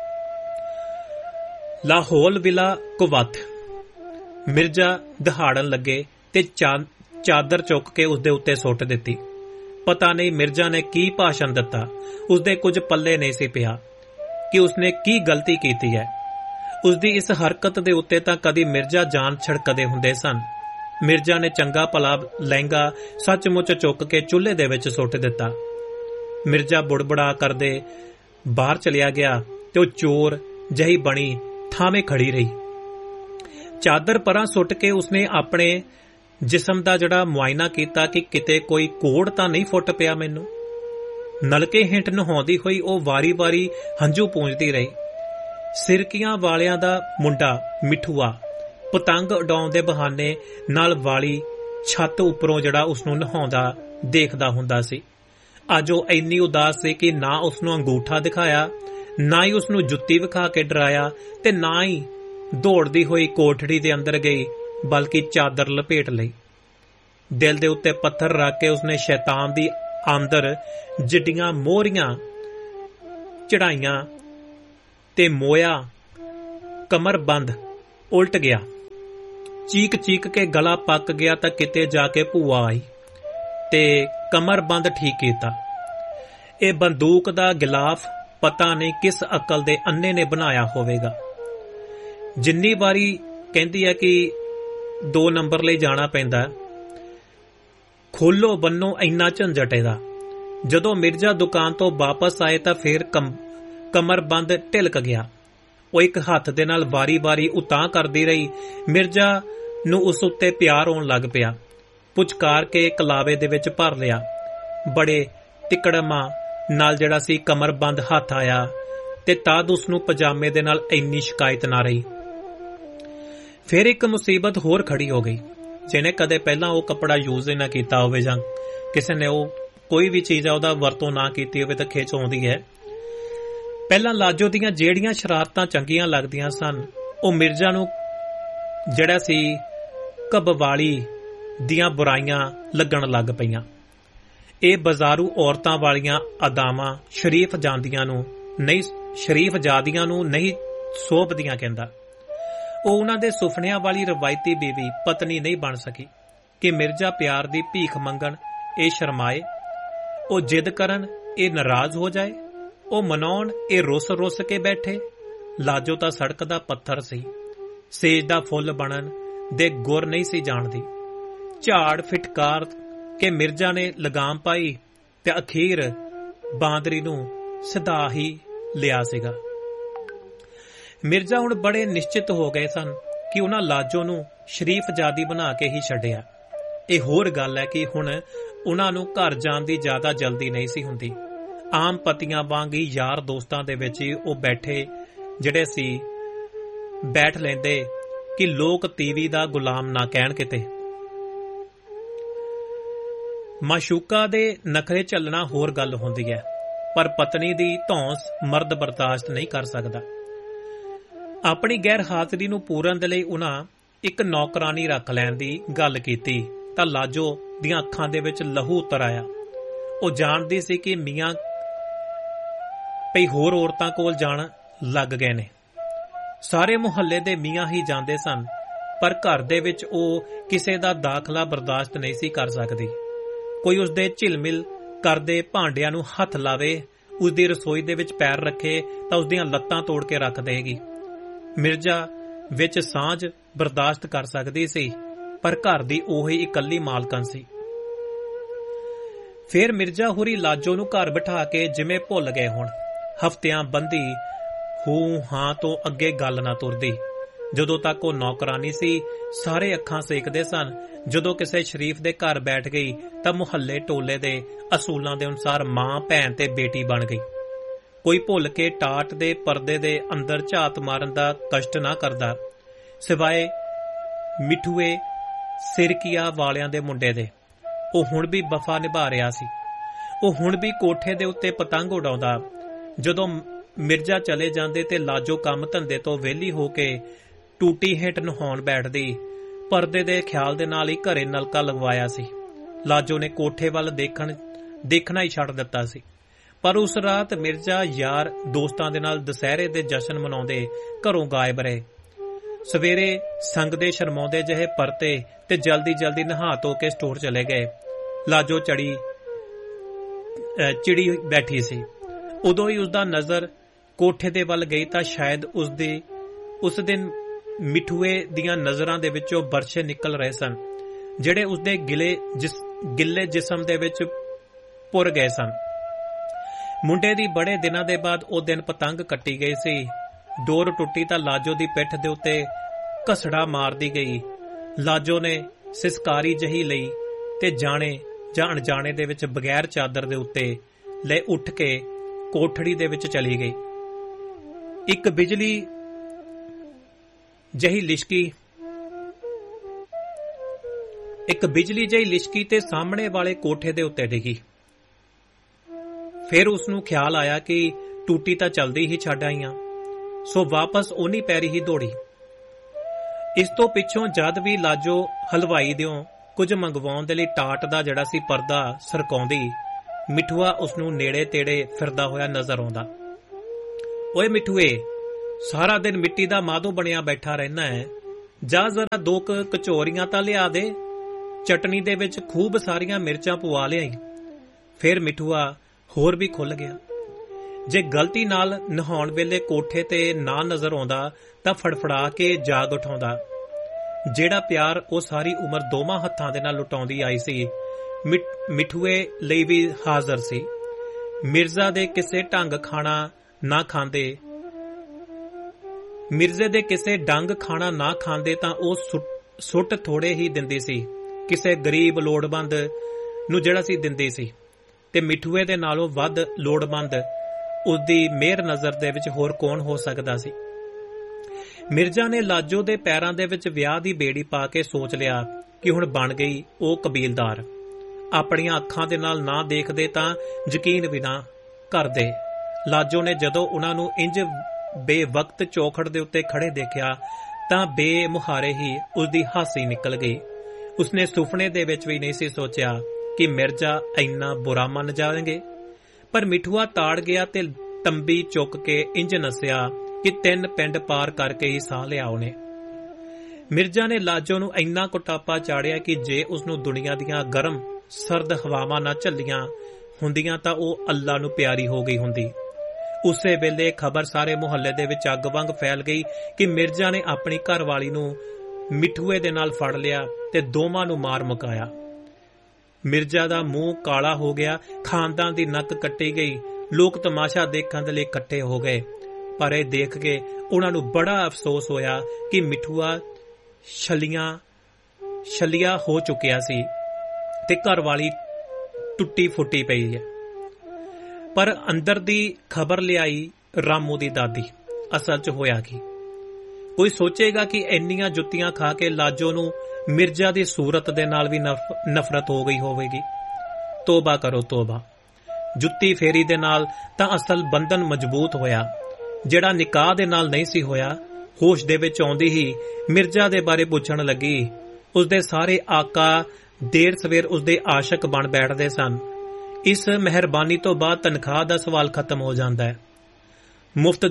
S1: ਲਾਹੌਲ ਵਿਲਾ ਕੁਵੱਤ। ਮਿਰਜ਼ਾ ਦਹਾੜਨ ਲੱਗੇ ਤੇ ਚਾਦਰ ਚੁੱਕ ਕੇ ਉਸਦੇ ਉੱਤੇ ਸੁੱਟ ਦਿੱਤੀ। ਪਤਾ ਨਹੀਂ ਮਿਰਜ਼ਾ ਨੇ ਕੀ ਭਾਸ਼ਣ ਦਿੱਤਾ। ਉਸਦੇ ਕੁਝ ਪੱਲੇ ਨਹੀਂ ਸੀ ਪਿਆ ਕਿ ਉਸਨੇ ਕੀ ਗਲਤੀ ਕੀਤੀ ਹੈ। ਉਸਦੀ ਇਸ ਹਰਕਤ ਦੇ ਉੱਤੇ ਤਾਂ ਕਦੀ ਮਿਰਜ਼ਾ ਜਾਨ ਛੜਕਦੇ ਹੁੰਦੇ ਸਨ। ਮਿਰਜ਼ਾ ਨੇ ਚੰਗਾ ਭਲਾ ਲਹਿੰਗਾ ਸੱਚਮੁੱਚ ਚੁੱਕ ਕੇ ਚੁੱਲ੍ਹੇ ਦੇ ਵਿੱਚ ਸੁੱਟ ਦਿੱਤਾ। ਮਿਰਜ਼ਾ ਬੁੜਬੁੜਾ ਕਰਦੇ ਬਾਹਰ ਚਲਿਆ ਗਿਆ ਤੇ ਉਹ ਚੋਰ ਜਹੀ ਬਣੀ ਥਾਵੇਂ ਖੜੀ ਰਹੀ। ਚਾਦਰ ਪਰਾਂ ਸੁੱਟ ਕੇ ਉਸਨੇ ਆਪਣੇ ਜਿਸਮ ਦਾ ਜਿਹੜਾ ਮੁਆਇਨਾ ਕੀਤਾ ਕਿ ਕਿਤੇ ਕੋਈ ਕੋੜ ਤਾਂ ਨਹੀਂ ਫੁੱਟ ਪਿਆ ਮੈਨੂੰ। ਨਲਕੇ ਹੇਠ ਨਹਾਉਂਦੀ ਹੋਈ ਉਹ ਵਾਰੀ-ਵਾਰੀ ਹੰਝੂ ਪੂੰਝਦੀ ਰਹੀ। ਸਿਰਕੀਆਂ ਵਾਲਿਆਂ ਦਾ ਮੁੰਡਾ ਮਿੱਠੂਆ ਪਤੰਗ ਉਡਾਉਣ ਦੇ ਬਹਾਨੇ ਨਾਲ ਵਾਲੀ ਛੱਤ ਉੱਪਰੋਂ ਜਿਹੜਾ ਉਸਨੂੰ ਨਹਾਉਂਦਾ ਦੇਖਦਾ ਹੁੰਦਾ ਸੀ। ਅੱਜ ਉਹ ਇੰਨੀ ਉਦਾਸ ਸੀ ਕਿ ਨਾ ਉਸਨੂੰ ਅੰਗੂਠਾ ਦਿਖਾਇਆ, ਨਾ ਹੀ ਉਸਨੂੰ ਜੁੱਤੀ ਵਿਖਾ ਕੇ ਡਰਾਇਆ ਤੇ ਨਾ ਹੀ ਦੌੜਦੀ ਹੋਈ ਕੋਠੜੀ ਦੇ ਅੰਦਰ ਗਈ, ਬਲਕਿ ਚਾਦਰ ਲਪੇਟ ਲਈ। ਦਿਲ ਦੇ ਉੱਤੇ ਪੱਥਰ ਰੱਖ ਕੇ ਉਸਨੇ ਸ਼ੈਤਾਨ ਦੀ ਆਮਦਰ ਜਿੱਡੀਆਂ ਮੋਹਰੀਆਂ ਚੜਾਈਆਂ ਤੇ ਮੋਇਆ ਕਮਰ ਬੰਦ ਉਲਟ ਗਿਆ। ਚੀਕ ਚੀਕ ਕੇ ਗਲਾ ਪੱਕ ਗਿਆ ਤਾਂ ਕਿਤੇ ਜਾ ਕੇ ਭੂਆ ਆਈ ਤੇ ਕਮਰਬੰਦ ਠੀਕ ਕੀਤਾ। ਇਹ ਬੰਦੂਕ ਦਾ ਗਿਲਾਫ ਪਤਾ ਨਹੀਂ ਕਿਸ ਅਕਲ ਦੇ ਅੰਨੇ ਨੇ ਬਣਾਇਆ ਹੋਵੇਗਾ। ਜਿੰਨੀ ਵਾਰੀ ਕਹਿੰਦੀ ਹੈ ਕਿ 2 ਨੰਬਰ ਲਈ ਜਾਣਾ ਪੈਂਦਾ, ਖੋਲੋ ਬੰਨੋ ਇੰਨਾ ਝੰਜਟ ਇਹਦਾ। ਜਦੋਂ ਮਿਰਜ਼ਾ ਦੁਕਾਨ ਤੋਂ ਵਾਪਸ ਆਏ ਤਾਂ ਫੇਰ ਕਮਰਬੰਦ ਢਿਲਕ ਗਿਆ। ਉਹ ਇੱਕ ਹੱਥ ਦੇ ਨਾਲ ਵਾਰੀ-ਵਾਰੀ ਉਤਾਂਹ ਕਰਦੀ ਰਹੀ। ਮਿਰਜ਼ਾ ਨੂੰ ਉਸ ਉੱਤੇ ਪਿਆਰ ਆਉਣ ਲੱਗ ਪਿਆ। ਪੁਚਕਾਰ ਕੇ ਕਲਾਵੇ ਦੇ ਵਿੱਚ ਭਰ ਲਿਆ। ਬੜੇ ਤਿਕੜਮਾਂ ਨਾਲ ਜਿਹੜਾ ਸੀ ਕਮਰਬੰਦ ਹੱਥ ਆਇਆ ਤੇ ਤਦ ਉਸ ਨੂੰ ਪਜਾਮੇ ਦੇ ਨਾਲ ਇੰਨੀ ਸ਼ਿਕਾਇਤ ਨਾ ਰਹੀ। ਫਿਰ ਇੱਕ ਮੁਸੀਬਤ ਹੋਰ ਖੜੀ ਹੋ ਗਈ। ਜਿਹਨੇ ਕਦੇ ਪਹਿਲਾਂ ਉਹ ਕੱਪੜਾ ਯੂਜ਼ ਨਾ ਕੀਤਾ ਹੋਵੇ ਜਾਂ ਕਿਸੇ ਨੇ ਉਹ ਕੋਈ ਵੀ ਚੀਜ਼ ਆ ਉਹਦਾ ਵਰਤੋਂ ਨਾ ਕੀਤੀ ਹੋਵੇ ਤਾਂ ਖਿੱਚ ਆਉਂਦੀ ਹੈ। ਪਹਿਲਾਂ ਲਾਜੋ ਦੀਆਂ ਜਿਹੜੀਆਂ ਸ਼ਰਾਰਤਾਂ ਚੰਗੀਆਂ ਲੱਗਦੀਆਂ ਸਨ, ਉਹ ਮਿਰਜ਼ਾ ਨੂੰ ਜਿਹੜਾ ਸੀ ਕਬਵਾਲੀ ਦੀਆਂ ਬੁਰਾਈਆਂ ਲੱਗਣ ਲੱਗ ਪਈਆਂ। ਇਹ ਬਾਜ਼ਾਰੂ ਔਰਤਾਂ ਵਾਲੀਆਂ ਅਦਾਵਾਂ ਸ਼ਰੀਫ ਜਾਦੀਆਂ ਨੂੰ ਨਹੀਂ ਸੋਭਦੀਆਂ ਕਹਿੰਦਾ। ਉਹ ਉਹਨਾਂ ਦੇ ਸੁਪਨਿਆਂ ਵਾਲੀ ਰਵਾਇਤੀ ਬੀਵੀ ਪਤਨੀ ਨਹੀਂ ਬਣ ਸਕੀ ਕਿ ਮਿਰਜ਼ਾ ਪਿਆਰ ਦੀ ਭੀਖ ਮੰਗਣ, ਇਹ ਸ਼ਰਮਾਏ। ਉਹ ਜਿੱਦ ਕਰਨ, ਇਹ ਨਾਰਾਜ਼ ਹੋ ਜਾਏ। ਉਹ ਮਨਾਉਣ, ਇਹ ਰੁੱਸ ਕੇ ਬੈਠੇ। ਲਾਜੋ ਤਾਂ ਸੜਕ ਦਾ ਪੱਥਰ ਸੀ, ਸੇਜ ਦਾ ਫੁੱਲ ਬਣਨ ਦੇ ਗੁਰ ਨਹੀਂ ਸੀ ਜਾਣਦੀ। ਝਾੜ ਫਿਟਕਾਰ ਕੇ ਮਿਰਜ਼ਾ ਨੇ ਲਗਾਮ ਪਾਈ ਤੇ ਅਖੀਰ ਬਾਂਦਰੀ ਨੂੰ ਸਿਧਾ ਹੀ ਲਿਆ ਸੀਗਾ। ਮਿਰਜ਼ਾ ਹੁਣ ਬੜੇ ਨਿਸ਼ਚਿਤ ਹੋ ਗਏ ਸਨ ਕਿ ਉਹਨਾਂ ਲਾਜੋ ਨੂੰ ਸ਼ਰੀਫ ਜਾਦੀ ਬਣਾ ਕੇ ਹੀ ਛੱਡਿਆ। ਇਹ ਹੋਰ ਗੱਲ ਹੈ ਕਿ ਹੁਣ ਉਹਨਾਂ ਨੂੰ ਘਰ ਜਾਣ ਦੀ ਜ਼ਿਆਦਾ ਜਲਦੀ ਨਹੀਂ ਸੀ ਹੁੰਦੀ। ਆਮ ਪਤੀਆਂ ਵਾਂਗ ਹੀ ਯਾਰ ਦੋਸਤਾਂ ਦੇ ਵਿੱਚ ਹੀ ਉਹ ਬੈਠ ਲੈਂਦੇ ਕਿ ਲੋਕ ਤੀਵੀ ਦਾ ਗੁਲਾਮ ਨਾ ਕਹਿਣ ਕਿਤੇ। ਮਾਸ਼ੂਕਾ ਦੇ ਨਖਰੇ ਝੱਲਣਾ ਹੋਰ ਗੱਲ ਹੁੰਦੀ ਹੈ, ਪਰ ਪਤਨੀ ਦੀ ਧੌਂਸ ਮਰਦ ਬਰਦਾਸ਼ਤ ਨਹੀਂ ਕਰ ਸਕਦਾ। ਆਪਣੀ ਗੈਰ ਹਾਜ਼ਰੀ ਨੂੰ ਪੂਰਨ ਦੇ ਲਈ ਉਹਨਾਂ ਇੱਕ ਨੌਕਰਾਨੀ ਰੱਖ ਲੈਣ ਦੀ ਗੱਲ ਕੀਤੀ ਤਾਂ ਲਾਜੋ ਦੀਆਂ ਅੱਖਾਂ ਦੇ ਵਿੱਚ ਲਹੂ ਉਤਰ ਆਇਆ। ਉਹ ਜਾਣਦੀ ਸੀ ਕਿ ਮੀਆਂ ਪਈ ਹੋਰ ਔਰਤਾਂ ਕੋਲ ਜਾਣ ਲੱਗ ਗਏ ਨੇ। ਸਾਰੇ ਮੁਹੱਲੇ ਦੇ ਮੀਆਂ ਹੀ ਜਾਂਦੇ ਸਨ, ਪਰ ਘਰ ਦੇ ਵਿੱਚ ਉਹ ਕਿਸੇ ਦਾ ਦਾਖਲਾ ਬਰਦਾਸ਼ਤ ਨਹੀਂ ਸੀ ਕਰ ਸਕਦੀ। ਕੋਈ ਉਸਦੇ ਝਿਲਮਿਲ ਕਰਦੇ ਭਾਂਡਿਆਂ ਨੂੰ ਹੱਥ ਲਾਵੇ, ਉਸਦੀ ਰਸੋਈ ਦੇ ਵਿੱਚ ਪੈਰ ਰੱਖੇ ਤਾਂ ਉਸਦੀਆਂ ਲੱਤਾਂ ਤੋੜ ਕੇ ਰੱਖ ਦੇਗੀ। ਮਿਰਜ਼ਾ ਵਿੱਚ ਸਾਂਝ ਬਰਦਾਸ਼ਤ ਕਰ ਸਕਦੀ ਸੀ, ਪਰ ਘਰ ਦੀ ਉਹੀ ਇਕੱਲੀ ਮਾਲਕਣ ਸੀ। ਫਿਰ ਮਿਰਜ਼ਾ ਹੋਰੀ ਲਾਜੋ ਨੂੰ ਘਰ ਬਿਠਾ ਕੇ ਜਿਵੇਂ ਭੁੱਲ ਗਏ ਹੁਣ। ਹਫ਼ਤਿਆਂ ਬੰਦੀ ਹੂੰ ਹਾਂ ਤੋਂ ਅੱਗੇ ਗੱਲ ਨਾ ਤੁਰਦੀ। ਜਦੋਂ ਤੱਕ ਉਹ ਨੌਕਰਾਨੀ ਸੀ, ਸਾਰੇ ਅੱਖਾਂ ਸੇਕਦੇ ਸਨ। ਜਦੋਂ ਕਿਸੇ ਸ਼ਰੀਫ ਦੇ ਘਰ ਬੈਠ ਗਈ ਤਾਂ ਮੁਹੱਲੇ ਟੋਲੇ ਦੇ ਅਸੂਲਾਂ ਦੇ ਅਨੁਸਾਰ ਮਾਂ, ਭੈਣ ਤੇ ਬੇਟੀ ਬਣ ਗਈ। ਕੋਈ ਭੁੱਲ ਕੇ ਟਾਟ ਦੇ ਪਰਦੇ ਦੇ ਅੰਦਰ ਝਾਤ ਮਾਰਨ ਦਾ ਕਸ਼ਟ ਨਾ ਕਰਦਾ, ਸਿਵਾਏ ਮਿਠੂਏ ਸਿਰਕੀਆ ਵਾਲਿਆਂ ਦੇ ਮੁੰਡੇ ਦੇ। ਉਹ ਹੁਣ ਵੀ ਵਫਾ ਨਿਭਾ ਰਿਹਾ ਸੀ। ਉਹ ਹੁਣ ਵੀ ਕੋਠੇ ਦੇ ਉੱਤੇ ਪਤੰਗ ਉਡਾਉਂਦਾ। ਜਦੋਂ ਮਿਰਜ਼ਾ ਚਲੇ ਜਾਂਦੇ ਤੇ ਲਾਜੋ ਕੰਮ ਧੰਦੇ ਤੋਂ ਵਿਹਲੀ ਹੋ ਕੇ ਟੂਟੀ ਹੇਠ ਨਹਾਉਣ ਬੈਠਦੀ। ਪਰਦੇ ਦੇ ਖਿਆਲ ਦੇ ਨਾਲ ਹੀ ਘਰੇ ਨਲਕਾ ਲਗਵਾਇਆ ਸੀ। ਲਾਜੋ ਨੇ ਕੋਠੇ ਵੱਲ ਦੇਖਣਾ ਹੀ ਛੱਡ ਦਿੱਤਾ ਸੀ। ਪਰ ਉਸ ਰਾਤ ਮਿਰਜ਼ਾ ਯਾਰ ਦੋਸਤਾਂ ਦੇ ਨਾਲ ਦੁਸਹਿਰੇ ਦੇ ਜਸ਼ਨ ਮਨਾਉਂਦੇ ਘਰੋਂ ਗਾਇਬ ਰਹੇ। ਸਵੇਰੇ ਸੰਗ ਦੇ ਸ਼ਰਮਾਉਂਦੇ ਜਿਹੇ ਪਰਤੇ ਤੇ ਜਲਦੀ ਨਹਾ ਧੋ ਕੇ ਸਟੋਰ ਚਲੇ ਗਏ। ਲਾਜੋ ਚਿੜੀ ਬੈਠੀ ਸੀ। ਉਦੋਂ ਹੀ ਉਸਦਾ ਨਜ਼ਰ ਕੋਠੇ ਦੇ ਵੱਲ ਗਈ ਤਾਂ ਸ਼ਾਇਦ ਉਸ ਦਿਨ ਮਿਠੂਏ ਦੀਆਂ ਨਜ਼ਰਾਂ ਦੇ ਵਿੱਚੋਂ ਬਰਛੇ ਨਿਕਲ ਰਹੇ ਸਨ, ਜਿਹੜੇ ਉਸਦੇ ਗਿੱਲੇ ਜਿਸਮ ਦੇ ਵਿੱਚ ਪੁਰ ਗਏ ਸਨ। ਮੁੰਡੇ ਦੀ ਬੜੇ ਦਿਨਾਂ ਦੇ ਬਾਅਦ ਉਹ ਦਿਨ ਪਤੰਗ ਕੱਟੀ ਗਈ ਸੀ। ਡੋਰ ਟੁੱਟੀ ਤਾਂ ਲਾਜੋ ਦੀ ਪਿੱਠ ਦੇ ਉੱਤੇ ਘਸੜਾ ਮਾਰਦੀ ਗਈ। ਲਾਜੋ ਨੇ ਸਿਸਕਾਰੀ ਜਹੀ ਲਈ ਤੇ ਜਾਣੇ ਜਾਂ ਅਣਜਾਣੇ ਦੇ ਵਿੱਚ ਬਗੈਰ ਚਾਦਰ ਦੇ ਉੱਤੇ ਲੈ ਉੱਠ ਕੇ ਕੋਠੜੀ ਦੇ ਵਿੱਚ ਚਲੀ ਗਈ। ਇੱਕ ਬਿਜਲੀ ਜਿਹੀ ਲਿਸ਼ਕੀ ਤੇ ਸਾਹਮਣੇ ਵਾਲੇ ਕੋਠੇ ਦੇ ਉੱਤੇ ਡਿੱਗੀ। ਫਿਰ ਉਸ ਨੂੰ ਖਿਆਲ ਆਇਆ ਕਿ ਟੂਟੀ ਤਾਂ ਚਲਦੀ ਹੀ ਛੱਡ ਆਈਆਂ, ਸੋ ਵਾਪਸ ਓਨੀ ਪੈਰੀ ਹੀ ਦੌੜੀ। ਇਸ ਤੋਂ ਪਿੱਛੋਂ ਜਦ ਵੀ ਲਾਜੋ ਹਲਵਾਈ ਦਿਓ ਕੁਝ ਮੰਗਵਾਉਣ ਦੇ ਲਈ ਟਾਟ ਦਾ ਜਿਹੜਾ ਸੀ ਪਰਦਾ ਸਰਕਾਉਂਦੀ, ਮਿਠੂਆ ਉਸ ਨੂੰ ਨੇੜੇ ਤੇੜੇ ਫਿਰਦਾ ਹੋਇਆ ਨਜ਼ਰ ਆਉਂਦਾ। ਓਏ ਮਿਠੂਏ, ਸਾਰਾ ਦਿਨ ਮਿੱਟੀ ਦਾ ਮਾਧੋ ਬਣਿਆ ਬੈਠਾ ਰਹਿਣਾ ਹੈ, ਜਾ ਜ਼ਰਾ 2 ਕਚੋਰੀਆਂ ਤਾਂ ਲਿਆ ਦੇ। ਚਟਨੀ ਦੇ ਵਿੱਚ ਖੂਬ ਸਾਰੀਆਂ ਮਿਰਚਾਂ ਪਵਾ ਲਿਆਈ। ਫਿਰ ਮਿੱਠੂਆ ਹੋਰ ਵੀ ਖੁੱਲ ਗਿਆ। ਜੇ ਗਲਤੀ ਨਾਲ ਨਹਾਉਣ ਵੇਲੇ ਕੋਠੇ ਤੇ ਨਾ ਨਜ਼ਰ ਆਉਂਦਾ ਤਾਂ ਫੜਫੜਾ ਕੇ ਜਾਗ ਉਠਾਉਂਦਾ। ਜਿਹੜਾ ਪਿਆਰ ਉਹ ਸਾਰੀ ਉਮਰ ਦੋਵਾਂ ਹੱਥਾਂ ਦੇ ਨਾਲ ਲੁਟਾਉਂਦੀ ਆਈ ਸੀ, ਮਿੱਠੂਏ ਲਈ ਵੀ ਹਾਜ਼ਰ ਸੀ। ਮਿਰਜ਼ੇ ਦੇ ਕਿਸੇ ਡੰਗ ਖਾਣਾ ਨਾ ਖਾਂਦੇ ਤਾਂ ਉਹ ਸੁੱਟ ਥੋੜੇ ਹੀ ਦਿੰਦੀ ਸੀ, ਕਿਸੇ ਗਰੀਬ ਲੋੜਵੰਦ ਨੂੰ ਜਿਹੜਾ ਸੀ ਦਿੰਦੀ ਸੀ, ਤੇ ਮਿੱਠੂਏ ਦੇ ਨਾਲੋਂ ਵੱਧ ਲੋੜਵੰਦ ਉਸਦੀ ਮਿਹਰ ਨਜ਼ਰ ਦੇ ਵਿੱਚ ਹੋਰ ਕੌਣ ਹੋ ਸਕਦਾ ਸੀ। ਮਿਰਜ਼ਾ ਨੇ ਲਾਜੋ ਦੇ ਪੈਰਾਂ ਦੇ ਵਿੱਚ ਵਿਆਹ ਦੀ ਬੇੜੀ ਪਾ ਕੇ ਸੋਚ ਲਿਆ ਕਿ ਹੁਣ ਬਣ ਗਈ ਉਹ ਕਬੀਲਦਾਰ। ਆਪਣੀਆਂ ਅੱਖਾਂ ਦੇ ਨਾਲ ਨਾ ਦੇਖਦੇ ਤਾਂ ਯਕੀਨ ਵੀ ਨਾ ਕਰਦੇ। ਲਾਜੋ ਨੇ ਜਦੋਂ ਉਹਨਾਂ ਨੂੰ ਇੰਜ ਬੇਵਕਤ ਚੌਖੜ ਦੇ ਉੱਤੇ ਖੜੇ ਦੇਖਿਆ ਤਾਂ ਬੇਮੁਹਾਰੇ ਹੀ ਉਸਦੀ ਹਾਸੀ ਨਿਕਲ ਗਈ। ਉਸਨੇ ਸੁਪਨੇ ਦੇ ਵਿੱਚ ਵੀ ਨਹੀਂ ਸੀ ਸੋਚਿਆ ਕਿ ਮਿਰਜ਼ਾ ਇੰਨਾ ਬੁਰਾ ਮੰਨ ਜਾਣਗੇ। ਪਰ ਮਿੱਠੂਆ ਤਾੜ ਗਿਆ ਤੇ ਤੰਬੀ ਚੁੱਕ ਕੇ ਇੰਜ ਨੱਸਿਆ ਕਿ 3 ਪਿੰਡ ਪਾਰ ਕਰਕੇ ਹੀ ਸਾਹ ਲਿਆ ਉਹਨੇ। ਮਿਰਜ਼ਾ ਨੇ ਲਾਜੋ ਨੂੰ ਇੰਨਾ ਕੁਟਾਪਾ ਚਾੜਿਆ ਕਿ ਜੇ ਉਸਨੂੰ ਦੁਨੀਆ ਦੀਆਂ ਗਰਮ ਸਰਦ ਹਵਾਵਾਂ ਨਾ ਝੱਲੀਆਂ ਹੁੰਦੀਆਂ ਤਾਂ ਉਹ ਅੱਲਾ ਨੂੰ ਪਿਆਰੀ ਹੋ ਗਈ ਹੁੰਦੀ। ਉਸੇ ਵੇਲੇ ਖਬਰ ਸਾਰੇ ਮੁਹੱਲੇ ਦੇ ਵਿੱਚ ਅੱਗ ਵਾਂਗ ਫੈਲ ਗਈ ਕਿ ਮਿਰਜ਼ਾ ਨੇ ਆਪਣੀ ਘਰਵਾਲੀ ਨੂੰ ਮਿੱਠੂਏ ਦੇ ਨਾਲ ਫੜ ਲਿਆ ਤੇ ਦੋਵਾਂ ਨੂੰ ਮਾਰ ਮੁਕਾਇਆ। ਮਿਰਜ਼ਾ ਦਾ ਮੂੰਹ ਕਾਲਾ ਹੋ ਗਿਆ, ਖਾਨਦਾਨ ਦੀ ਨੱਕ ਕੱਟੀ ਗਈ। ਲੋਕ ਤਮਾਸ਼ਾ ਦੇਖਣ ਦੇ ਲਈ ਇਕੱਠੇ ਹੋ ਗਏ, ਪਰ ਇਹ ਦੇਖ ਕੇ ਉਹਨਾਂ ਨੂੰ ਬੜਾ ਅਫਸੋਸ ਹੋਇਆ ਕਿ ਮਿੱਠੂਆ ਛਲੀਆ ਹੋ ਚੁੱਕਿਆ ਸੀ ਤੇ ਘਰਵਾਲੀ ਟੁੱਟੀ ਫੁੱਟੀ ਪਈ ਹੈ। ਪਰ ਅੰਦਰ ਦੀ ਖਬਰ ਲਿਆਈ ਰਾਮੂ ਦੀ ਦਾਦੀ। ਅਸਲ 'ਚ ਹੋਇਆ ਕੀ? ਕੋਈ ਸੋਚੇਗਾ ਕਿ ਇੰਨੀਆਂ ਜੁੱਤੀਆਂ ਖਾ ਕੇ ਲਾਜੋ ਨੂੰ ਮਿਰਜ਼ਾ ਦੀ ਸੂਰਤ ਦੇ ਨਾਲ ਵੀ ਨਫ਼ਰਤ ਹੋ ਗਈ ਹੋਵੇਗੀ। ਤੋਬਾ ਕਰੋ ਤੋਬਾ। ਜੁੱਤੀ ਫੇਰੀ ਦੇ ਨਾਲ ਤਾਂ ਅਸਲ ਬੰਧਨ ਮਜ਼ਬੂਤ ਹੋਇਆ, ਜਿਹੜਾ ਨਿਕਾਹ ਦੇ ਨਾਲ ਨਹੀਂ ਸੀ ਹੋਇਆ। ਹੋਸ਼ ਦੇ ਵਿੱਚ ਆਉਂਦੀ ਹੀ ਮਿਰਜ਼ਾ ਦੇ ਬਾਰੇ ਪੁੱਛਣ ਲੱਗੀ। ਉਸਦੇ ਸਾਰੇ ਆਕਾ ਦੇਰ ਸਵੇਰ ਉਸਦੇ ਆਸ਼ਕ ਬਣ ਬੈਠਦੇ ਸਨ। ਇਸ ਮਿਹਰਬਾਨੀ ਤੋਂ ਬਾਅਦ ਤਨਖਾਹ ਦਾ ਸਵਾਲ ਖਤਮ ਹੋ ਜਾਂਦਾ ਹੈ। ਮੁਫਤ